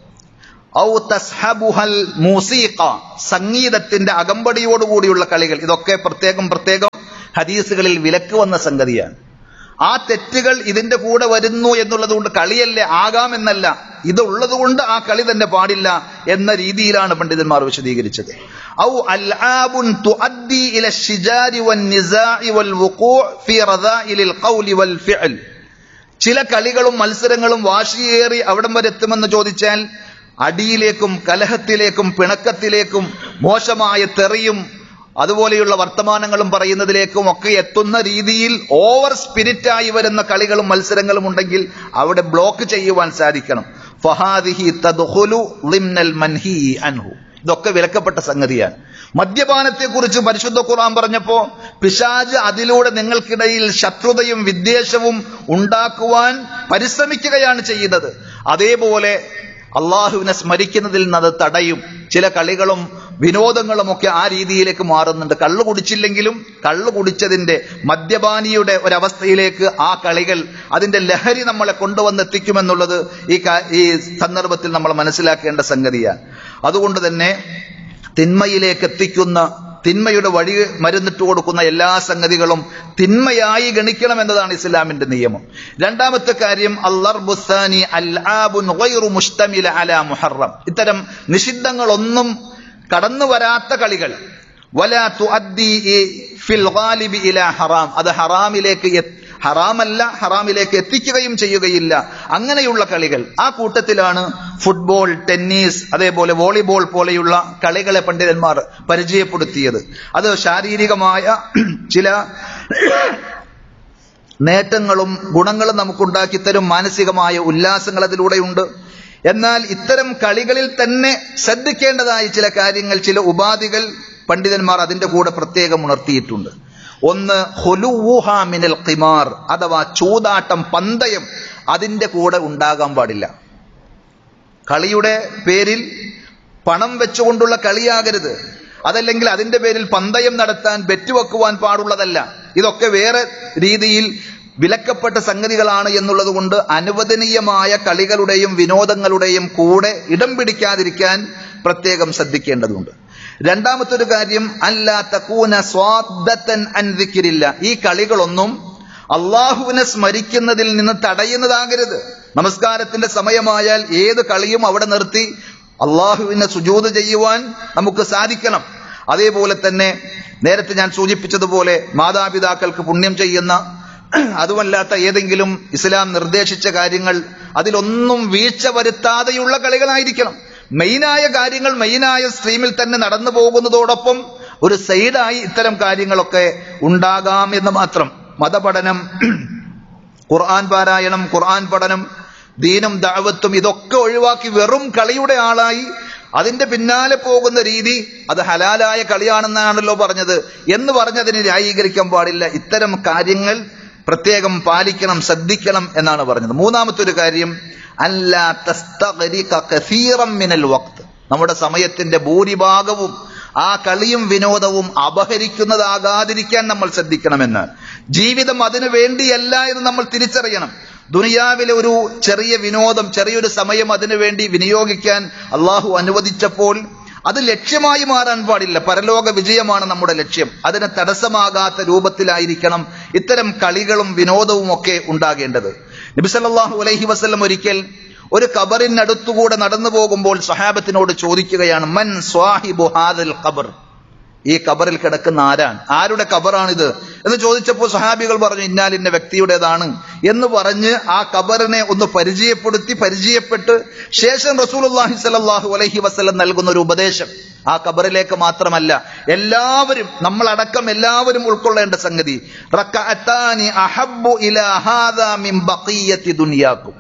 ഔ തസ്ഹബുഹൽ മൂസീഖ, സംഗീതത്തിന്റെ അകമ്പടിയോടുകൂടിയുള്ള കളികൾ. ഇതൊക്കെ പ്രത്യേകം പ്രത്യേകം ഹദീസുകളിൽ വിലക്ക് വന്ന സംഗതിയാണ്. ആ തെറ്റുകൾ ഇതിന്റെ കൂടെ വരുന്നു എന്നുള്ളത് കൊണ്ട് കളിയല്ലേ ആകാം എന്നല്ല, ഇതുള്ളത് കൊണ്ട് ആ കളി തന്നെ പാടില്ല എന്ന രീതിയിലാണ് പണ്ഡിതന്മാർ വിശദീകരിച്ചത്. ഔ അൽആബുൻ തുഅദ്ദി ഇല ശിജാരി വൻ നിസാഇ വൽ വുഖൂ' ഫി റദാഇലിൽ ഖൗലി വൽ ഫിഅൽ, ചില കളികളും മത്സരങ്ങളും വാശിയേറി അവിടം വരെ എത്തുമെന്ന് ചോദിച്ചാൽ അടിയിലേക്കും കലഹത്തിലേക്കും പിണക്കത്തിലേക്കും മോശമായ തെറിയും അതുപോലെയുള്ള വർത്തമാനങ്ങളും പറയുന്നതിലേക്കും ഒക്കെ എത്തുന്ന രീതിയിൽ ഓവർ സ്പിരിറ്റായി വരുന്ന കളികളും മത്സരങ്ങളും ഉണ്ടെങ്കിൽ അവിടെ ബ്ലോക്ക് ചെയ്യുവാൻ സാധിക്കണം. ഫഹാദിഹി തദ്ഖുലു ളിംനൽ മൻഹി അൻഹു, ഇതൊക്കെ വിലക്കപ്പെട്ട സംഗതിയാണ്. മദ്യപാനത്തെക്കുറിച്ച് പരിശുദ്ധ ഖുർആൻ പറഞ്ഞപ്പോ പിശാച് അതിലൂടെ നിങ്ങൾക്കിടയിൽ ശത്രുതയും വിദ്വേഷവും ഉണ്ടാക്കുവാൻ പരിശ്രമിക്കുകയാണ് ചെയ്യുന്നത്. അതേപോലെ അള്ളാഹുവിനെ സ്മരിക്കുന്നതിൽ നിന്ന് അത് തടയും. ചില കളികളും വിനോദങ്ങളും ഒക്കെ ആ രീതിയിലേക്ക് മാറുന്നുണ്ട്. കള്ളു കുടിച്ചില്ലെങ്കിലും കള്ളു കുടിച്ചതിന്റെ മദ്യപാനിയുടെ ഒരവസ്ഥയിലേക്ക് ആ കളികൾ അതിന്റെ ലഹരി നമ്മളെ കൊണ്ടുവന്നെത്തിക്കുമെന്നുള്ളത് ഈ ഈ സന്ദർഭത്തിൽ നമ്മൾ മനസ്സിലാക്കേണ്ട സംഗതിയാണ്. അതുകൊണ്ട് തന്നെ തിന്മയിലേക്ക് എത്തിക്കുന്ന, തിന്മയുടെ വഴി മരുന്നിട്ട് കൊടുക്കുന്ന എല്ലാ സംഗതികളും തിന്മയായി ഗണിക്കണം എന്നതാണ് ഇസ്ലാമിന്റെ നിയമം. രണ്ടാമത്തെ കാര്യം അൽ-ലർബുസാനി അൽആബുൻ ഗൈറു മുസ്തമില അലാ മുഹറം. ഇത്തരം നിഷിദ്ധങ്ങളൊന്നും കടന്നു വരാത്ത കളികൾ. വലാ തുഅദ്ദി ഫിൽ ഗാലിബി ഇലാ ഹറാം. അത് ഹറാമിലേക്ക് ഹറാമല്ല, ഹറാമിലേക്ക് എത്തിക്കുകയും ചെയ്യുകയില്ല. അങ്ങനെയുള്ള കളികൾ, ആ കൂട്ടത്തിലാണ് ഫുട്ബോൾ, ടെന്നീസ്, അതേപോലെ വോളിബോൾ പോലെയുള്ള കളികളെ പണ്ഡിതന്മാർ പരിചയപ്പെടുത്തിയത്. അത് ശാരീരികമായ ചില നേട്ടങ്ങളും ഗുണങ്ങളും നമുക്കുണ്ടാക്കി തരും. മാനസികമായ ഉല്ലാസങ്ങൾ അതിലൂടെയുണ്ട്. എന്നാൽ ഇത്തരം കളികളിൽ തന്നെ ശ്രദ്ധിക്കേണ്ടതായ ചില കാര്യങ്ങൾ, ചില ഉപാധികൾ പണ്ഡിതന്മാർ അതിന്റെ കൂടെ പ്രത്യേകം ഉണർത്തിയിട്ടുണ്ട്. ഒന്ന് ഖുലുവുഹാ മിനൽ ഖിമാർ, അഥവാ ചൂതാട്ടം, പന്തയം അതിന്റെ കൂടെ ഉണ്ടാകാൻ പാടില്ല. കളിയുടെ പേരിൽ പണം വെച്ചുകൊണ്ടുള്ള കളിയാകരുത്. അതല്ലെങ്കിൽ അതിന്റെ പേരിൽ പന്തയം നടത്താൻ ബെറ്റ് വെക്കുവാൻ പാടുള്ളതല്ല. ഇതൊക്കെ വേറെ രീതിയിൽ വിലക്കപ്പെട്ട സംഗതികളാണ് എന്നുള്ളത് കൊണ്ട് അനുവദനീയമായ കളികളുടെയും വിനോദങ്ങളുടെയും കൂടെ ഇടം പിടിക്കാതിരിക്കാൻ പ്രത്യേകം ശ്രദ്ധിക്കേണ്ടതുണ്ട്. രണ്ടാമത്തെ ഒരു കാര്യം അല്ലാ തകൂന സ്വാദത്തൻ അൻ ദിക്രില്ല. ഈ കളികളൊന്നും അള്ളാഹുവിനെ സ്മരിക്കുന്നതിൽ നിന്ന് തടയുന്നതാകരുത്. നമസ്കാരത്തിന്റെ സമയമായാൽ ഏത് കളിയും അവിടെ നിർത്തി അള്ളാഹുവിനെ സുജൂദ് ചെയ്യുവാൻ നമുക്ക് സാധിക്കണം. അതേപോലെ തന്നെ നേരത്തെ ഞാൻ സൂചിപ്പിച്ചതുപോലെ മാതാപിതാക്കൾക്ക് പുണ്യം ചെയ്യുന്ന, അതുമല്ലാത്ത ഏതെങ്കിലും ഇസ്ലാം നിർദ്ദേശിച്ച കാര്യങ്ങൾ അതിലൊന്നും വീഴ്ച വരുത്താതെയുള്ള കളികളായിരിക്കണം. മെയിനായ കാര്യങ്ങൾ മെയിനായ സ്ട്രീമിൽ തന്നെ നടന്നു പോകുന്നതോടൊപ്പം ഒരു സൈഡായി ഇത്തരം കാര്യങ്ങളൊക്കെ ഉണ്ടാകാം എന്ന് മാത്രം. മതപഠനം, ഖുർആൻ പാരായണം, ഖുർആൻ പഠനം, ദീനും ദഅവത്തും ഇതൊക്കെ ഒഴിവാക്കി വെറും കളിയുടെ ആളായി അതിന്റെ പിന്നാലെ പോകുന്ന രീതി, അത് ഹലാലായ കളിയാണെന്നാണല്ലോ പറഞ്ഞത് എന്ന് പറഞ്ഞതിന് ന്യായീകരിക്കാൻ പാടില്ല. ഇത്തരം കാര്യങ്ങൾ പ്രത്യേകം പാലിക്കണം, ശ്രദ്ധിക്കണം എന്നാണ് പറഞ്ഞത്. മൂന്നാമത്തെ ഒരു കാര്യം അല്ലാ തസ്തഗ്രിക കസീറൻ മിനൽ വഖ്ത്. നമ്മുടെ സമയത്തിന്റെ ഭൂരിഭാഗവും ആ കളിയും വിനോദവും അപഹരിക്കുന്നതാകാതിരിക്കാൻ നമ്മൾ ശ്രദ്ധിക്കണമെന്ന്. ജീവിതം അതിനു വേണ്ടിയല്ല എന്ന് നമ്മൾ തിരിച്ചറിയണം. ദുനിയാവിലെ ഒരു ചെറിയ വിനോദം, ചെറിയൊരു സമയം അതിനു വേണ്ടി വിനിയോഗിക്കാൻ അള്ളാഹു അനുവദിച്ചപ്പോൾ അത് ലക്ഷ്യമായി മാറാൻ പാടില്ല. പരലോക വിജയമാണ് നമ്മുടെ ലക്ഷ്യം. അതിന് തടസ്സമാകാത്ത രൂപത്തിലായിരിക്കണം ഇത്തരം കളികളും വിനോദവും ഒക്കെ ഉണ്ടാകേണ്ടത്. നബി സല്ലല്ലാഹു അലൈഹി വസല്ലം ഒരിക്കൽ ഒരു ഖബറിനടുത്തുകൂടെ നടന്നു പോകുമ്പോൾ സ്വഹാബത്തിനോട് ചോദിക്കുകയാണ്, മൻ സ്വാഹിബു ഹാദൽ ഖബർ. ഈ ഖബറിൽ കിടക്കുന്ന ആരാണ്, ആരുടെ ഖബറാണിത് എന്ന് ചോദിച്ചപ്പോൾ സ്വഹാബികൾ പറഞ്ഞു, ഇന്നാലിന്ന വ്യക്തിയുടേതാണ് എന്ന് പറഞ്ഞ് ആ ഖബറിനെ ഒന്ന് പരിചയപ്പെടുത്തി പരിചയപ്പെട്ട് ശേഷം റസൂലുള്ളാഹി സ്വല്ലല്ലാഹു അലൈഹി വസല്ലം നൽകുന്ന ഒരു ഉപദേശം ആ ഖബറിലേക്ക് മാത്രമല്ല, എല്ലാവരും, നമ്മളടക്കം എല്ലാവരും ഉൾക്കൊള്ളേണ്ട സംഗതി, റക്അത്താനി അഹബ്ബു ഇലാ ഹാദാ മിൻ ബഖിയത്തി ദുനിയാക്കും.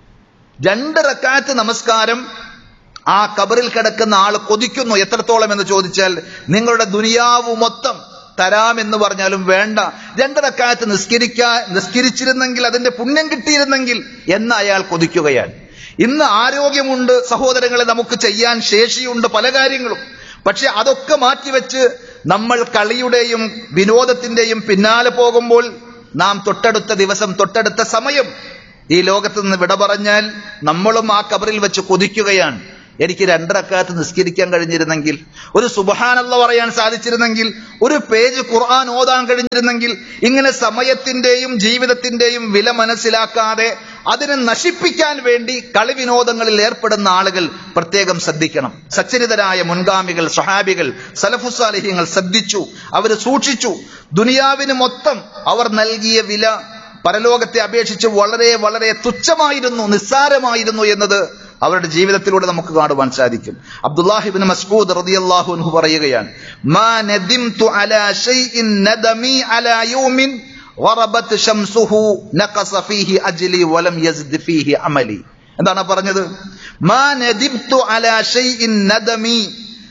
രണ്ട് റക്അത്ത് നമസ്കാരം ആ ഖബറിൽ കിടക്കുന്ന ആൾ കൊതിക്കുന്നു. എത്രത്തോളം എന്ന് ചോദിച്ചാൽ, നിങ്ങളുടെ ദുനിയാവ് മൊത്തം തരാമെന്ന് പറഞ്ഞാലും വേണ്ട, രണ്ട് റക്അത്ത് നിസ്കരിക്കാ നിസ്കരിച്ചിരുന്നെങ്കിൽ അതിന്റെ പുണ്യം കിട്ടിയിരുന്നെങ്കിൽ എന്ന് അയാൾ കൊതിക്കുകയാണ്. ഇന്ന് ആരോഗ്യമുണ്ട് സഹോദരങ്ങളെ, നമുക്ക് ചെയ്യാൻ ശേഷിയുണ്ട് പല കാര്യങ്ങളും. പക്ഷെ അതൊക്കെ മാറ്റിവെച്ച് നമ്മൾ കളിയുടെയും വിനോദത്തിന്റെയും പിന്നാലെ പോകുമ്പോൾ നാം തൊട്ടടുത്ത ദിവസം, തൊട്ടടുത്ത സമയം ഈ ലോകത്ത് നിന്ന് വിട പറഞ്ഞാൽ നമ്മളും ആ ഖബറിൽ വെച്ച് കൊതിക്കുകയാണ്. എനിക്ക് രണ്ടറക്കാത്ത് നിസ്കരിക്കാൻ കഴിഞ്ഞിരുന്നെങ്കിൽ, ഒരു സുബ്ഹാനല്ലാഹ് പറയാൻ സാധിച്ചിരുന്നെങ്കിൽ, ഒരു പേജ് ഖുർആൻ ഓതാൻ കഴിഞ്ഞിരുന്നെങ്കിൽ. ഇങ്ങനെ സമയത്തിന്റെയും ജീവിതത്തിന്റെയും വില മനസ്സിലാക്കാതെ അതിനെ നശിപ്പിക്കാൻ വേണ്ടി കളി വിനോദങ്ങളിൽ ഏർപ്പെടുന്ന ആളുകൾ പ്രത്യേകം ശ്രദ്ധിക്കണം. സച്ചരിതരായ മുൻഗാമികൾ, സ്വഹാബികൾ, സലഫുസ്സാലിഹ്യങ്ങൾ ശ്രദ്ധിച്ചു, അവർ സൂക്ഷിച്ചു. ദുനിയാവിന് മൊത്തം അവർ നൽകിയ വില പരലോകത്തെ അപേക്ഷിച്ച് വളരെ വളരെ തുച്ഛമായിരുന്നു, നിസ്സാരമായിരുന്നു എന്നത് അവരുടെ ജീവിതത്തിലൂടെ നമുക്ക് കാണുവാൻ സാധിക്കും. അബ്ദുല്ലാഹി ഇബ്നു മസ്ഊദ് റളിയല്ലാഹു അൻഹു പറയുകയാണ്, മാ നദിംതു അലാ ശൈഇൻ നദമി അലാ യൗമിൻ വറബത് ശംസുഹു നഖസ ഫീഹി അജ്ലി വലം യസ്ദ് ഫീഹി അമലി. എന്താണ് പറഞ്ഞത്? മാ നദിംതു അലാ ശൈഇൻ നദമി,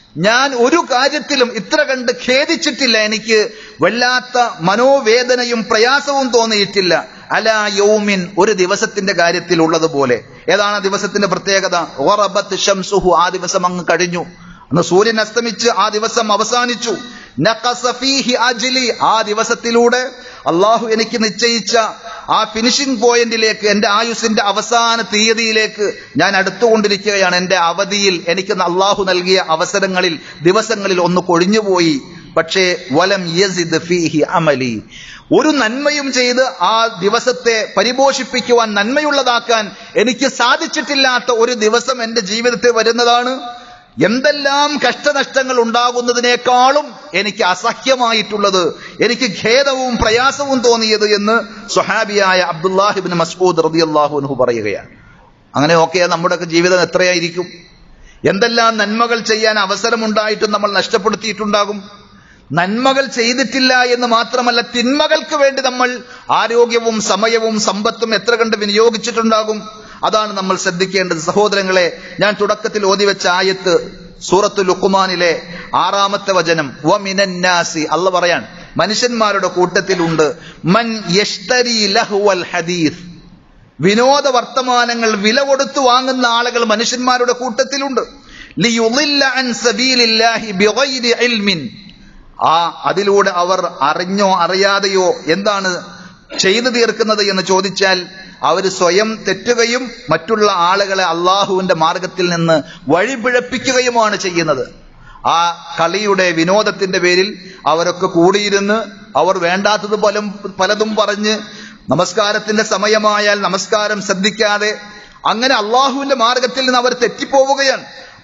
ഞാൻ ഒരു കാര്യത്തിലും ഇത്ര കണ്ട് ഖേദിച്ചിട്ടില്ല, എനിക്ക് വല്ലാത്ത മനോവേദനയും പ്രയാസവും തോന്നിയിട്ടില്ല. അലാ യൗമിൻ, ഒരു ദിവസത്തിന്റെ കാര്യത്തിൽ ഉള്ളതുപോലെ. ഏതാണ് ആ ദിവസത്തിന്റെ പ്രത്യേകത? ഗറബത് ശംസുഹു, ആ ദിവസം അങ്ങ് കഴിഞ്ഞു, അന്ന് സൂര്യൻ അസ്തമിച്ച് ആ ദിവസം അവസാനിച്ചു. നഖസ ഫീഹി അജ്ലി, ആ ദിവസത്തിലൂടെ അള്ളാഹു എനിക്ക് നിശ്ചയിച്ച ആ ഫിനിഷിംഗ് പോയിന്റിലേക്ക്, എന്റെ ആയുസിന്റെ അവസാന തീയതിയിലേക്ക് ഞാൻ അടുത്തുകൊണ്ടിരിക്കുകയാണ്. എന്റെ അവധിയിൽ എനിക്ക് അള്ളാഹു നൽകിയ അവസരങ്ങളിൽ, ദിവസങ്ങളിൽ ഒന്ന് കൊഴിഞ്ഞുപോയി. പക്ഷേ വലം യസിദ് ഫീഹി അമലി, ഒരു നന്മയും ചെയ്ത് ആ ദിവസത്തെ പരിപോഷിപ്പിക്കുവാൻ, നന്മയുള്ളതാക്കാൻ എനിക്ക് സാധിച്ചിട്ടില്ലാത്ത ഒരു ദിവസം എന്റെ ജീവിതത്തിൽ വരുന്നതാണ്. എന്തെല്ലാം കഷ്ടനഷ്ടങ്ങൾ ഉണ്ടാകുന്നതിനേക്കാളും എനിക്ക് അസഹ്യമായിട്ടുള്ളത്, എനിക്ക് ഖേദവും പ്രയാസവും തോന്നിയത് എന്ന് സ്വഹാബിയായ അബ്ദുല്ലാഹി ഇബ്നു മസ്ഊദ് റളിയല്ലാഹു അൻഹു പറയുകയാണ്. അങ്ങനെ ഓക്കെ, നമ്മുടെയൊക്കെ ജീവിതം എത്രയായിരിക്കും? എന്തെല്ലാം നന്മകൾ ചെയ്യാൻ അവസരമുണ്ടായിട്ടും നമ്മൾ നഷ്ടപ്പെടുത്തിയിട്ടുണ്ടാകും. നന്മകൾ ചെയ്തിട്ടില്ല എന്ന് മാത്രമല്ല, തിന്മകൾക്ക് വേണ്ടി നമ്മൾ ആരോഗ്യവും സമയവും സമ്പത്തും എത്ര കണ്ട് വിനിയോഗിച്ചിട്ടുണ്ടാകും. അതാണ് നമ്മൾ ശ്രദ്ധിക്കേണ്ടത്. സഹോദരങ്ങളെ, ഞാൻ തുടക്കത്തിൽ ഓതിവെച്ച ആയത്ത് സൂറത്തുൽ ലുഖ്മാനിലെ ആറാമത്തെ വചനം, വ മിനന്നാസി, അല്ലാഹ് പറയാൻ മനുഷ്യന്മാരുടെ കൂട്ടത്തിലുണ്ട് മൻ യശ്തരി ലഹ്വൽ ഹദീസ്, വിനോദ വർത്തമാനങ്ങൾ വില കൊടുത്തു വാങ്ങുന്ന ആളുകൾ മനുഷ്യന്മാരുടെ കൂട്ടത്തിലുണ്ട്. ലിയുളില്ല അൻ സബീലില്ലാഹി ബിഗൈരി ഇൽമിൻ, ആ അതിലൂടെ അവർ അറിഞ്ഞോ അറിയാതെയോ എന്താണ് ചെയ്തു തീർക്കുന്നത് എന്ന് ചോദിച്ചാൽ അവർ സ്വയം തെറ്റുകയും മറ്റുള്ള ആളുകളെ അള്ളാഹുവിന്റെ മാർഗത്തിൽ നിന്ന് വഴിപിഴപ്പിക്കുകയുമാണ് ചെയ്യുന്നത്. ആ കളിയുടെ വിനോദത്തിന്റെ പേരിൽ അവരൊക്കെ കൂടിയിരുന്ന് അവർ വേണ്ടാത്തത് പലതും പലതും പറഞ്ഞ്, നമസ്കാരത്തിന്റെ സമയമായാൽ നമസ്കാരം ശ്രദ്ധിക്കാതെ അങ്ങനെ അള്ളാഹുവിന്റെ മാർഗത്തിൽ നിന്ന് അവർ തെറ്റിപ്പോവുകയാണ്.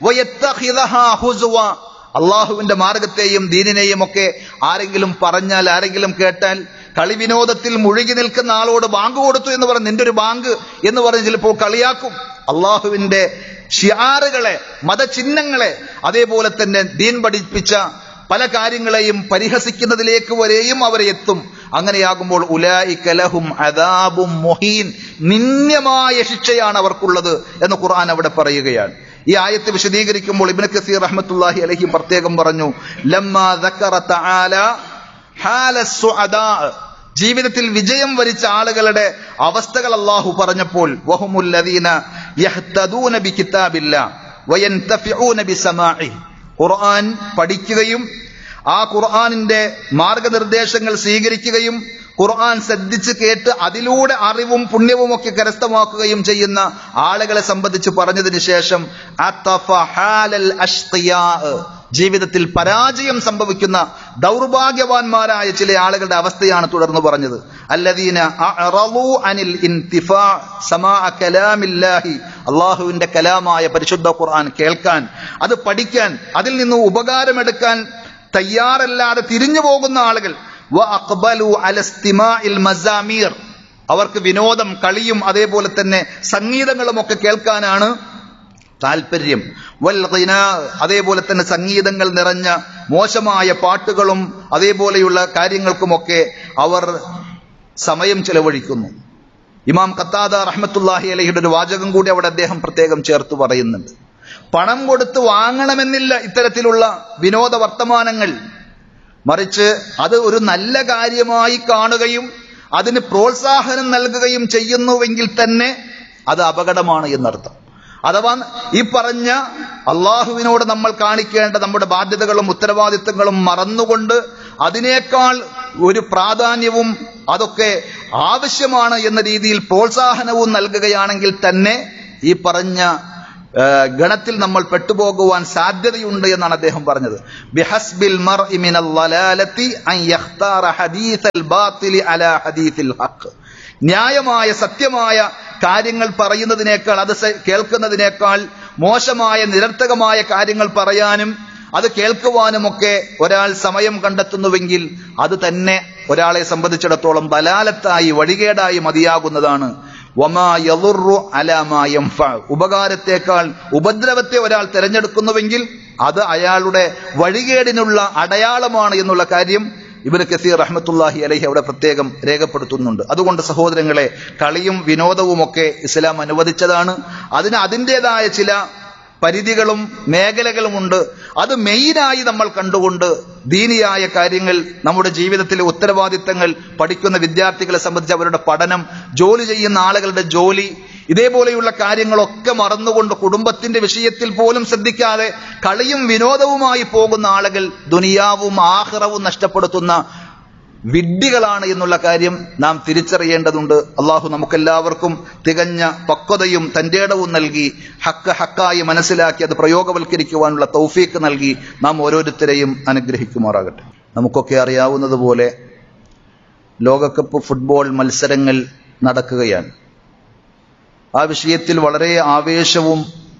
അള്ളാഹുവിന്റെ മാർഗത്തെയും ദീനിനെയും ഒക്കെ ആരെങ്കിലും പറഞ്ഞാൽ, ആരെങ്കിലും കേട്ടാൽ, കളി വിനോദത്തിൽ മുഴുകി നിൽക്കുന്ന ആളോട് ബാങ്ക് കൊടുത്തു എന്ന് പറഞ്ഞ്, നിന്റെ ഒരു ബാങ്ക് എന്ന് പറഞ്ഞ് ചിലപ്പോൾ കളിയാക്കും. അള്ളാഹുവിന്റെ ഷിആറുകളെ, മതചിഹ്നങ്ങളെ, അതേപോലെ തന്നെ ദീൻ പഠിപ്പിച്ച പല കാര്യങ്ങളെയും പരിഹസിക്കുന്നതിലേക്ക് വരെയും അവരെ എത്തും. അങ്ങനെയാകുമ്പോൾ ഉലൈക ലഹും അദാബും മുഹീൻ, നിന്ദ്യമായ ശിക്ഷയാണ് അവർക്കുള്ളത് എന്ന് ഖുർആൻ അവിടെ പറയുകയാണ്. ഈ ആയത്ത് വിശദീകരിക്കുമ്പോൾ ഇബ്നു കസീർ റഹ്മത്തുള്ളാഹി അലൈഹി പ്രത്യേകം പറഞ്ഞു, ലമ്മാ ദക്കറ തആല ഹാല സുഅദാ, ജീവിതത്തിൽ വിജയം വരിച്ച ആളുകളുടെ അവസ്ഥകൾ അല്ലാഹു പറഞ്ഞപ്പോൾ, വഹുമുൽ ലദീന യഹ്തദൂന ബികിതാബില്ലാഹ് വയൻതഫിഊന ബിസമാഇ, ഖുർആൻ പഠിക്കുകയും ആ ഖുർആനിന്റെ മാർഗനിർദ്ദേശങ്ങൾ സ്വീകരിക്കുകയും ഖുർആൻ ശ്രദ്ധിച്ച് കേട്ട് അതിലൂടെ അറിവും പുണ്യവും ഒക്കെ കരസ്ഥമാക്കുകയും ചെയ്യുന്ന ആളുകളെ സംബന്ധിച്ച് പറഞ്ഞതിന് ശേഷം ജീവിതത്തിൽ പരാജയം സംഭവിക്കുന്ന ദൗർഭാഗ്യവാന്മാരായ ചില ആളുകളുടെ അവസ്ഥയാണ് തുടർന്ന് പറഞ്ഞത്. അല്ലദീന അഅറളൂ അനിൽ ഇൻതിഫാ സമാഅ കലാമില്ലാഹി, അല്ലാഹുവിന്റെ കലാമായ പരിശുദ്ധ ഖുർആൻ കേൾക്കാൻ, അത് പഠിക്കാൻ, അതിൽ നിന്ന് ഉപകാരമെടുക്കാൻ തയ്യാറല്ലാതെ തിരിഞ്ഞു പോകുന്ന ആളുകൾ. വഅഖ്ബലു അല ഇസ്തിമാഇൽ മസാമീർ, അവർക്ക് വിനോദം, കളിയും അതേപോലെ തന്നെ സംഗീതങ്ങളും ഒക്കെ കേൾക്കാനാണ് താല്പര്യം. വൽ ഖിനാ, അതേപോലെ തന്നെ സംഗീതങ്ങൾ നിറഞ്ഞ മോശമായ പാട്ടുകളും അതേപോലെയുള്ള കാര്യങ്ങൾക്കുമൊക്കെ അവർ സമയം ചെലവഴിക്കുന്നു. ഇമാം ഖത്താദ റഹ്മത്തുള്ളാഹി അലൈഹിയുടെ ഒരു വാചകം കൂടി അവിടെ അദ്ദേഹം പ്രത്യേകം ചേർത്ത് പറയുന്നുണ്ട്. പണം കൊടുത്ത് വാങ്ങണമെന്നില്ല ഇത്തരത്തിലുള്ള വിനോദ വർത്തമാനങ്ങൾ, മറിച്ച് അത് ഒരു നല്ല കാര്യമായി കാണുകയും അതിന് പ്രോത്സാഹനം നൽകുകയും ചെയ്യുന്നുവെങ്കിൽ തന്നെ അത് അപകടമാണ് എന്നർത്ഥം. അഥവാ ഈ പറഞ്ഞ അള്ളാഹുവിനോട് നമ്മൾ കാണിക്കേണ്ട നമ്മുടെ ബാധ്യതകളും ഉത്തരവാദിത്തങ്ങളും മറന്നുകൊണ്ട് അതിനേക്കാൾ ഒരു പ്രാധാന്യവും അതൊക്കെ ആവശ്യമാണ് എന്ന രീതിയിൽ പ്രോത്സാഹനവും നൽകുകയാണെങ്കിൽ തന്നെ ഈ പറഞ്ഞ ഗണത്തിൽ നമ്മൾ പെട്ടുപോകുവാൻ സാധ്യതയുണ്ട് എന്നാണ് അദ്ദേഹം പറഞ്ഞത്. ബിഹസ്ബിൽ മർഇ മിനൽ ളലാലതി അൻ യഖ്താറ ഹദീസൽ ബാതിലി അലാ ഹദീസിൽ ഹഖ്, ന്യായമായ സത്യമായ കാര്യങ്ങൾ പറയുന്നതിനേക്കാൾ, അത് കേൾക്കുന്നതിനേക്കാൾ മോശമായ നിരർത്ഥകമായ കാര്യങ്ങൾ പറയാനും അത് കേൾക്കുവാനുമൊക്കെ ഒരാൾ സമയം കണ്ടെത്തുന്നുവെങ്കിൽ അത് തന്നെ ഒരാളെ സംബന്ധിച്ചിടത്തോളം ദലാലത്തായി, വഴികേടായി മതിയാകുന്നതാണ്. വമാ യദുറു അലാ മാ യൻഫഅ, ഉപകാരത്തെക്കാൾ ഉപദ്രവത്തെ ഒരാൾ തിരഞ്ഞെടുക്കുന്നുവെങ്കിൽ അത് അയാളുടെ വഴികേടിനുള്ള അടയാളമാണ് എന്നുള്ള കാര്യം ഇബ്നു കസീർ റഹ്മത്തുള്ളാഹി അലൈഹി അവിടെ പ്രത്യേകം രേഖപ്പെടുത്തുന്നുണ്ട്. അതുകൊണ്ട് സഹോദരങ്ങളെ, കളിയും വിനോദവും ഒക്കെ ഇസ്ലാം അനുവദിച്ചതാണ്. അതിന് അതിൻ്റെതായ ചില പരിധികളും മേഖലകളുമുണ്ട്. അത് മെയിനായി നമ്മൾ കണ്ടുകൊണ്ട് ദീനിയായ കാര്യങ്ങൾ, നമ്മുടെ ജീവിതത്തിലെ ഉത്തരവാദിത്തങ്ങൾ, പഠിക്കുന്ന വിദ്യാർത്ഥികളെ സംബന്ധിച്ച് അവരുടെ പഠനം, ജോലി ചെയ്യുന്ന ആളുകളുടെ ജോലി, ഇതേപോലെയുള്ള കാര്യങ്ങളൊക്കെ മറന്നുകൊണ്ട് കുടുംബത്തിന്റെ വിഷയത്തിൽ പോലും ശ്രദ്ധിക്കാതെ കളിയും വിനോദവുമായി പോകുന്ന ആളുകൾ ദുനിയാവും ആഖിറവും നഷ്ടപ്പെടുത്തുന്ന വിഡ്ഢികളാണ് എന്നുള്ള കാര്യം നാം തിരിച്ചറിയേണ്ടതുണ്ട്. അള്ളാഹു നമുക്കെല്ലാവർക്കും തികഞ്ഞ പക്വതയും തന്റെ ഇടവും നൽകി ഹക്ക് ഹക്കായി മനസ്സിലാക്കി അത് പ്രയോഗവൽക്കരിക്കുവാനുള്ള തൗഫീക്ക് നൽകി നാം ഓരോരുത്തരെയും അനുഗ്രഹിക്കുമാറാകട്ടെ. നമുക്കൊക്കെ അറിയാവുന്നതുപോലെ ലോകകപ്പ് ഫുട്ബോൾ മത്സരങ്ങൾ നടക്കുകയാണ്. ആ വിഷയത്തിൽ വളരെ ആവേശവും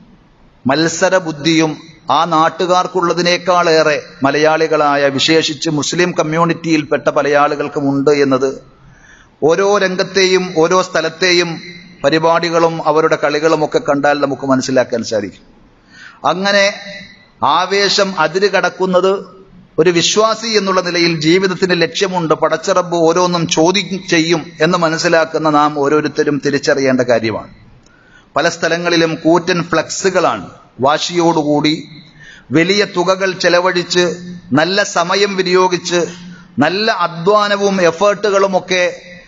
മത്സരബുദ്ധിയും ആ നാട്ടുകാർക്കുള്ളതിനേക്കാളേറെ മലയാളികളായ, വിശേഷിച്ച് മുസ്ലിം കമ്മ്യൂണിറ്റിയിൽപ്പെട്ട പല ആളുകൾക്കും ഉണ്ട് എന്നത് ഓരോ രംഗത്തെയും ഓരോ സ്ഥലത്തെയും പരിപാടികളും അവരുടെ കളികളും ഒക്കെ കണ്ടാൽ നമുക്ക് മനസ്സിലാക്കാൻ സാധിക്കും. അങ്ങനെ ആവേശം അതിര് കടക്കുന്നത് ഒരു വിശ്വാസി എന്നുള്ള നിലയിൽ ജീവിതത്തിന് ലക്ഷ്യമുണ്ട്, പടച്ചറബ് ഓരോന്നും ചോദ്യം ചെയ്യും എന്ന് മനസ്സിലാക്കുന്ന നാം ഓരോരുത്തരും തിരിച്ചറിയേണ്ട കാര്യമാണ്. പല സ്ഥലങ്ങളിലും കൂറ്റൻ ഫ്ലക്സുകളാണ്. വാശിയോടുകൂടി വലിയ തുകകൾ ചെലവഴിച്ച് നല്ല സമയം വിനിയോഗിച്ച് നല്ല അധ്വാനവും എഫേർട്ടുകളുമൊക്കെ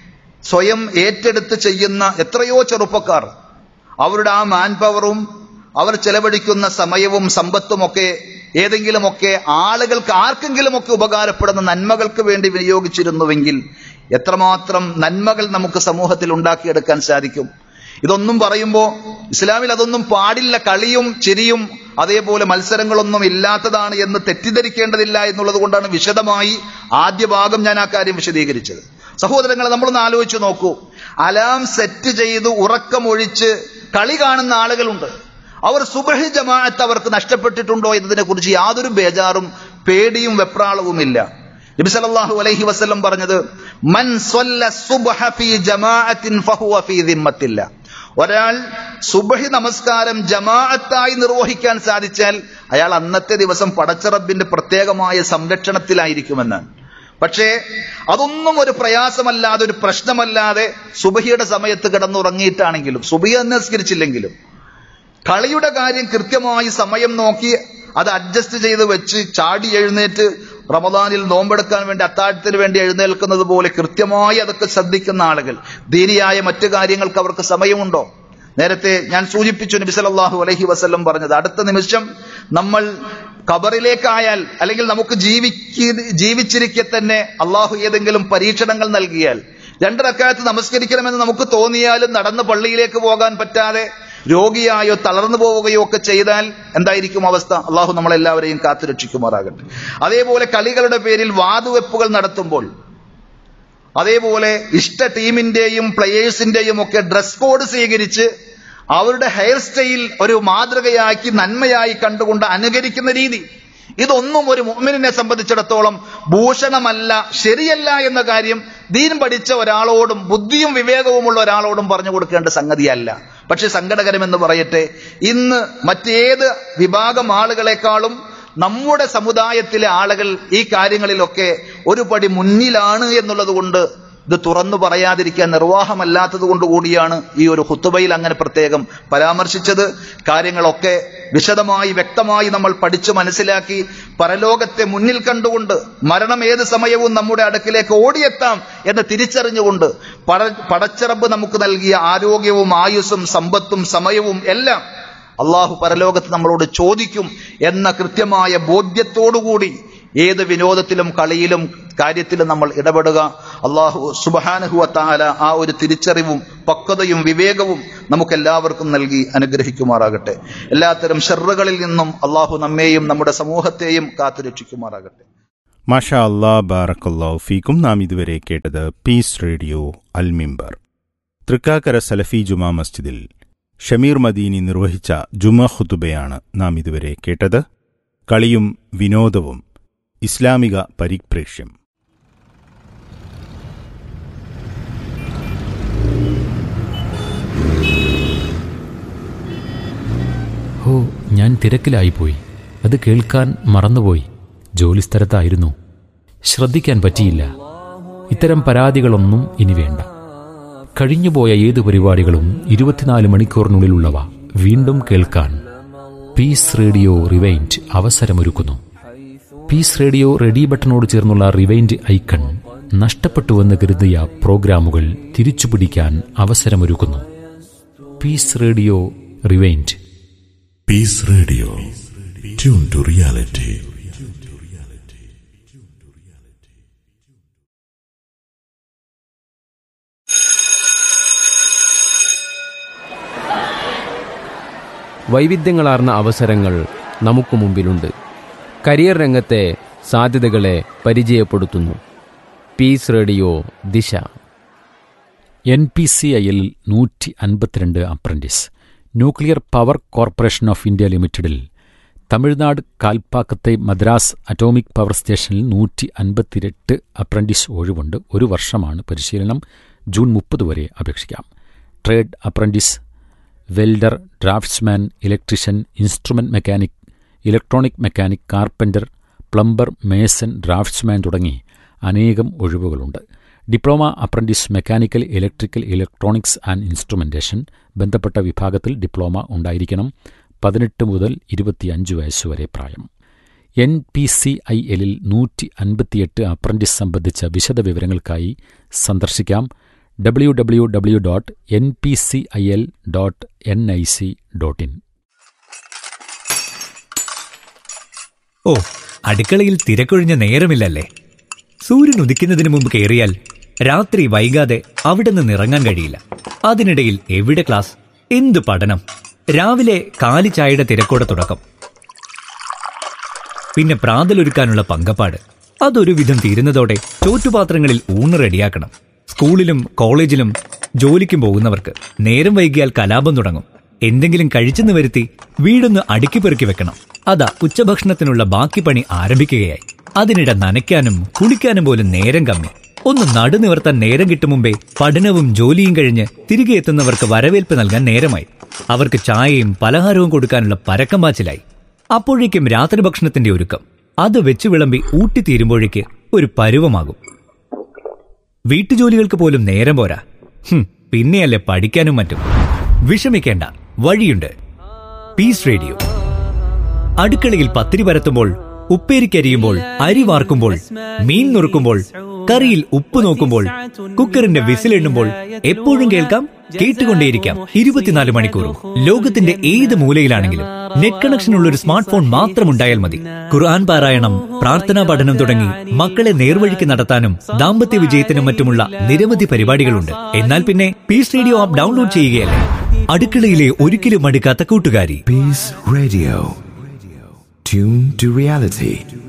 സ്വയം ഏറ്റെടുത്ത് ചെയ്യുന്ന എത്രയോ ചെറുപ്പക്കാർ അവരുടെ ആ മാൻ പവറും അവർ ചെലവഴിക്കുന്ന സമയവും സമ്പത്തുമൊക്കെ ഏതെങ്കിലുമൊക്കെ ആളുകൾക്ക് ആർക്കെങ്കിലുമൊക്കെ ഉപകാരപ്പെടുന്ന നന്മകൾക്ക് വേണ്ടി വിനിയോഗിച്ചിരുന്നുവെങ്കിൽ എത്രമാത്രം നന്മകൾ നമുക്ക് സമൂഹത്തിൽ ഉണ്ടാക്കിയെടുക്കാൻ സാധിക്കും. ഇതൊന്നും പറയുമ്പോൾ ഇസ്ലാമിൽ അതൊന്നും പാടില്ല, കളിയും ചിരിയും അതേപോലെ മത്സരങ്ങളൊന്നും ഇല്ലാത്തതാണ് എന്ന് തെറ്റിദ്ധരിക്കേണ്ടതില്ല എന്നുള്ളത് കൊണ്ടാണ് വിശദമായി ആദ്യ ഭാഗം ഞാൻ ആ കാര്യം വിശദീകരിച്ചത്. സഹോദരങ്ങളെ, നമ്മളൊന്ന് ആലോചിച്ച് നോക്കൂ. അലാം സെറ്റ് ചെയ്ത് ഉറക്കമൊഴിച്ച് കളി കാണുന്ന ആളുകളുണ്ട്. അവർ സുബ്ഹി ജമാഅത്ത് അവർക്ക് നഷ്ടപ്പെട്ടിട്ടുണ്ടോ എന്നതിനെ കുറിച്ച് യാതൊരു ബേജാറും പേടിയും വെപ്രാളവുമില്ല. നബി സല്ലല്ലാഹു അലൈഹി വസല്ലം പറഞ്ഞത്, മൻ സ്വല്ല സുബ്ഹ ഫീ ജമാഅത്തിൻ ഫഹുവ ഫീ ദിമ്മത്തില്ല. ഒരാൾ സുബ്ഹി നമസ്കാരം ജമാഅത്തായി നിർവഹിക്കാൻ സാധിച്ചാൽ അയാൾ അന്നത്തെ ദിവസം പടച്ചറബിന്റെ പ്രത്യേകമായ സംരക്ഷണത്തിലായിരിക്കുമെന്നാണ്. പക്ഷേ അതൊന്നും ഒരു പ്രയാസമല്ലാതെ, ഒരു പ്രശ്നമല്ലാതെ സുബ്ഹിയുടെ സമയത്ത് കിടന്നുറങ്ങിയിട്ടാണെങ്കിലും, സുബ്ഹി നിസ്കരിച്ചില്ലെങ്കിലും കളിയുടെ കാര്യം കൃത്യമായി സമയം നോക്കി അത് അഡ്ജസ്റ്റ് ചെയ്ത് വെച്ച് ചാടി എഴുന്നേറ്റ് റമദാനിൽ നോമ്പെടുക്കാൻ വേണ്ടി അത്താഴത്തിന് വേണ്ടി എഴുന്നേൽക്കുന്നത് പോലെ കൃത്യമായി അതൊക്കെ ശ്രദ്ധിക്കുന്ന ആളുകൾ, ദീനിയായ മറ്റു കാര്യങ്ങൾക്ക് അവർക്ക് സമയമുണ്ടോ? നേരത്തെ ഞാൻ സൂചിപ്പിച്ചു നബി സല്ലല്ലാഹു അലൈഹി വസല്ലം പറഞ്ഞത്, അടുത്ത നിമിഷം നമ്മൾ ഖബറിലേക്കായാൽ അല്ലെങ്കിൽ നമുക്ക് ജീവിക്ക ജീവിച്ചിരിക്കെ തന്നെ അള്ളാഹു ഏതെങ്കിലും പരീക്ഷണങ്ങൾ നൽകിയാൽ, രണ്ട് റക്അത്ത് നമസ്കരിക്കണമെന്ന് നമുക്ക് തോന്നിയാലും നടന്ന് പള്ളിയിലേക്ക് പോകാൻ പറ്റാതെ രോഗിയായോ തളർന്നു പോവുകയോ ഒക്കെ ചെയ്താൽ എന്തായിരിക്കും അവസ്ഥ? അള്ളാഹു നമ്മളെല്ലാവരെയും കാത്തുരക്ഷിക്കുമാറാകട്ടെ. അതേപോലെ കളികളുടെ പേരിൽ വാതുവെപ്പുകൾ നടത്തുമ്പോൾ, അതേപോലെ ഇഷ്ട ടീമിന്റെയും പ്ലെയേഴ്സിന്റെയും ഒക്കെ ഡ്രസ് കോഡ് സ്വീകരിച്ച് അവരുടെ ഹെയർ സ്റ്റൈൽ ഒരു മാതൃകയാക്കി നന്മയായി കണ്ടുകൊണ്ട് അനുകരിക്കുന്ന രീതി, ഇതൊന്നും ഒരു മുഅ്മിനിനെ സംബന്ധിച്ചിടത്തോളം ഭൂഷണമല്ല, ശരിയല്ല എന്ന കാര്യം ദീൻ പഠിച്ച ഒരാളോടും ബുദ്ധിയും വിവേകവുമുള്ള ഒരാളോടും പറഞ്ഞു കൊടുക്കേണ്ട സംഗതിയല്ല. പക്ഷെ സങ്കടകരമെന്ന് പറയട്ടെ, ഇന്ന് മറ്റേത് വിഭാഗം ആളുകളെക്കാളും നമ്മുടെ സമുദായത്തിലെ ആളുകൾ ഈ കാര്യങ്ങളിലൊക്കെ ഒരു പടി മുന്നിലാണ് എന്നുള്ളത് കൊണ്ട് ഇത് തുറന്നു പറയാതിരിക്കാൻ നിർവാഹമല്ലാത്തത് കൊണ്ട് കൂടിയാണ് ഈ ഒരു ഖുതുബയിൽ അങ്ങനെ പ്രത്യേകം പരാമർശിച്ചത്. കാര്യങ്ങളൊക്കെ വിശദമായി വ്യക്തമായി നമ്മൾ പഠിച്ചു മനസ്സിലാക്കി പരലോകത്തെ മുന്നിൽ കണ്ടുകൊണ്ട് മരണം ഏത് സമയവും നമ്മുടെ അടുക്കിലേക്ക് ഓടിയെത്താം എന്ന് തിരിച്ചറിഞ്ഞുകൊണ്ട് പട പടച്ചറബ് നമുക്ക് നൽകിയ ആരോഗ്യവും ആയുസ്സും സമ്പത്തും സമയവും എല്ലാം അള്ളാഹു പരലോകത്ത് നമ്മളോട് ചോദിക്കും എന്ന കൃത്യമായ ബോധ്യത്തോടുകൂടി ഏത് വിനോദത്തിലും കളിയിലും കാര്യത്തിലും നമ്മൾ ഇടപെടുക. അള്ളാഹു സുബ്ഹാനഹു വ തആല ആ ഒരു തിരിച്ചറിവും പക്വതയും വിവേകവും നമുക്കെല്ലാവർക്കും നൽകി അനുഗ്രഹിക്കുമാറാകട്ടെ. എല്ലാത്തരം ഷർറുകളിൽ നിന്നും അള്ളാഹു നമ്മെയും നമ്മുടെ സമൂഹത്തെയും കാത്തുരക്ഷിക്കുമാറാകട്ടെ. മാഷാ അല്ലാഹ്, ബാറക്കല്ലാഹു ഫീക്കും. നാം ഇതുവരെ കേട്ടത് പീസ് റേഡിയോ അൽ മിമ്പർ. തൃക്കാക്കര സലഫി ജുമാ മസ്ജിദിൽ ഷമീർ മദീനി നിർവഹിച്ച ജുമാ ഖുതുബയാണ് നാം ഇതുവരെ കേട്ടത്. കളിയും വിനോദവും, ഇസ്ലാമിക പരിപ്രേക്ഷ്യം. ഓ, ഞാൻ തിരക്കിലായിപ്പോയി. അത് കേൾക്കാൻ മറന്നുപോയി. ജോലിസ്ഥലത്തായിരുന്നു, ശ്രദ്ധിക്കാൻ പറ്റിയില്ല. ഇത്തരം പരാതികളൊന്നും ഇനി വേണ്ട. കഴിഞ്ഞുപോയ ഏതു പരിപാടികളും ഇരുപത്തിനാല് മണിക്കൂറിനുള്ളിലുള്ളവ വീണ്ടും കേൾക്കാൻ piece radio rewind അവസരമൊരുക്കുന്നു. Piece radio ready ബട്ടണോട് ചേർന്നുള്ള റിവൈൻഡ് ഐക്കൺ നഷ്ടപ്പെട്ടുവെന്ന് കരുതിയ പ്രോഗ്രാമുകൾ തിരിച്ചുപിടിക്കാൻ അവസരമൊരുക്കുന്നു. Piece radio rewind. Piece radio, tune to reality. വൈവിധ്യങ്ങളാർന്ന അവസരങ്ങൾ നമുക്ക് മുമ്പിലുണ്ട്. കരിയർ രംഗത്തെ സാധ്യതകളെ പരിചയപ്പെടുത്തുന്നു പീസ് റേഡിയോ ദിശ. എൻ പി സി ഐയിൽ നൂറ്റി അൻപത്തിരണ്ട് apprentice. Nuclear power corporation of India ലിമിറ്റഡിൽ തമിഴ്നാട് കാൽപ്പാക്കത്തെ മദ്രാസ് അറ്റോമിക് പവർ സ്റ്റേഷനിൽ നൂറ്റി അൻപത്തിയെട്ട് അപ്രന്റീസ് ഒഴിവുണ്ട്. ഒരു വർഷമാണ് പരിശീലനം. ജൂൺ മുപ്പത് വരെ അപേക്ഷിക്കാം. Trade apprentice, welder, draughtsman, electrician, instrument mechanic, electronic mechanic, carpenter, plumber, Mason, draughtsman തുടങ്ങി അനേകം ഒഴിവുകളുണ്ട്. Diploma apprentice mechanical, electrical, electronics and instrumentation. ബന്ധപ്പെട്ട വിഭാഗത്തിൽ ഡിപ്ലോമ ഉണ്ടായിരിക്കണം. പതിനെട്ട് മുതൽ ഇരുപത്തിയഞ്ച് വയസ്സുവരെ പ്രായം. എൻ പി സി ഐ എല്ലിൽ നൂറ്റി അൻപത്തിയെട്ട് അപ്രന്റീസ് സംബന്ധിച്ച വിശദ വിവരങ്ങൾക്കായി സന്ദർശിക്കാം W W W dot N P C I L dot N I C dot in. ഓ, അടുക്കളയിൽ തിരക്കൊഴിഞ്ഞ നേരമില്ലല്ലേ? സൂര്യൻ ഉദിക്കുന്നതിന് മുമ്പ് കയറിയാൽ രാത്രി വൈകാതെ അവിടെ നിന്ന് ഇറങ്ങാൻ കഴിയില്ല. അതിനിടയിൽ എവിടെ ക്ലാസ്, എന്ത് പഠനം! രാവിലെ കാലി ചായയുടെ തിരക്കോടെ തുടക്കം, പിന്നെ പ്രാതലൊരുക്കാനുള്ള പങ്കപ്പാട്. അതൊരു വിധം തീരുന്നതോടെ ചോറ്റുപാത്രങ്ങളിൽ ഊണ് റെഡിയാക്കണം. സ്കൂളിലും കോളേജിലും ജോലിക്കും പോകുന്നവർക്ക് നേരം വൈകിയാൽ കലാപം തുടങ്ങും. എന്തെങ്കിലും കഴിച്ചെന്ന് വരുത്തി വീടൊന്ന് അടുക്കി പെറുക്കി വെക്കണം. അതാ ഉച്ചഭക്ഷണത്തിനുള്ള ബാക്കി പണി ആരംഭിക്കുകയായി. അതിനിടെ നനയ്ക്കാനും കുളിക്കാനും പോലും നേരം കമ്മി. ഒന്ന് നടുനിവർത്താൻ നേരം കിട്ടും മുമ്പേ പഠനവും ജോലിയും കഴിഞ്ഞ് തിരികെ എത്തുന്നവർക്ക് വരവേൽപ്പ് നൽകാൻ നേരമായി. അവർക്ക് ചായയും പലഹാരവും കൊടുക്കാനുള്ള പരക്കം പാച്ചിലായി. അപ്പോഴേക്കും രാത്രി ഭക്ഷണത്തിന്റെ ഒരുക്കം. അത് വെച്ചു വിളമ്പി ഊട്ടിത്തീരുമ്പോഴേക്ക് ഒരു പരുവമാകും. വീട്ടുജോലികൾക്ക് പോലും നേരം പോരാ. പിന്നെയല്ലേ പഠിക്കാനും മറ്റും. വിഷമിക്കേണ്ട, വഴിയുണ്ട്. Piece radio. അടുക്കളയിൽ പത്തിരി പരത്തുമ്പോൾ, ഉപ്പേരിക്കരിയുമ്പോൾ, അരി വാർക്കുമ്പോൾ, മീൻ നുറുക്കുമ്പോൾ, കറിയിൽ ഉപ്പ് നോക്കുമ്പോൾ, കുക്കറിന്റെ വിസിലെണ്ണുമ്പോൾ എപ്പോഴും കേൾക്കാം, കേട്ടുകൊണ്ടേയിരിക്കാം. ഇരുപത്തിനാല് മണിക്കൂറും ലോകത്തിന്റെ ഏത് മൂലയിലാണെങ്കിലും നെറ്റ് കണക്ഷൻ ഉള്ള ഒരു സ്മാർട്ട് ഫോൺ മാത്രമുണ്ടായാൽ മതി. ഖുർആൻ പാരായണം, പ്രാർത്ഥനാ പഠനം തുടങ്ങി മക്കളെ നേർവഴിക്ക് നടത്താനും ദാമ്പത്യ വിജയത്തിനും മറ്റുമുള്ള നിരവധി പരിപാടികളുണ്ട്. എന്നാൽ പിന്നെ പീസ് റേഡിയോ ആപ്പ് ഡൗൺലോഡ് ചെയ്യുകയല്ലേ. അടുക്കളയിലെ ഒരിക്കലും മടുക്കാത്ത കൂട്ടുകാരി. Piece radio, tune to reality.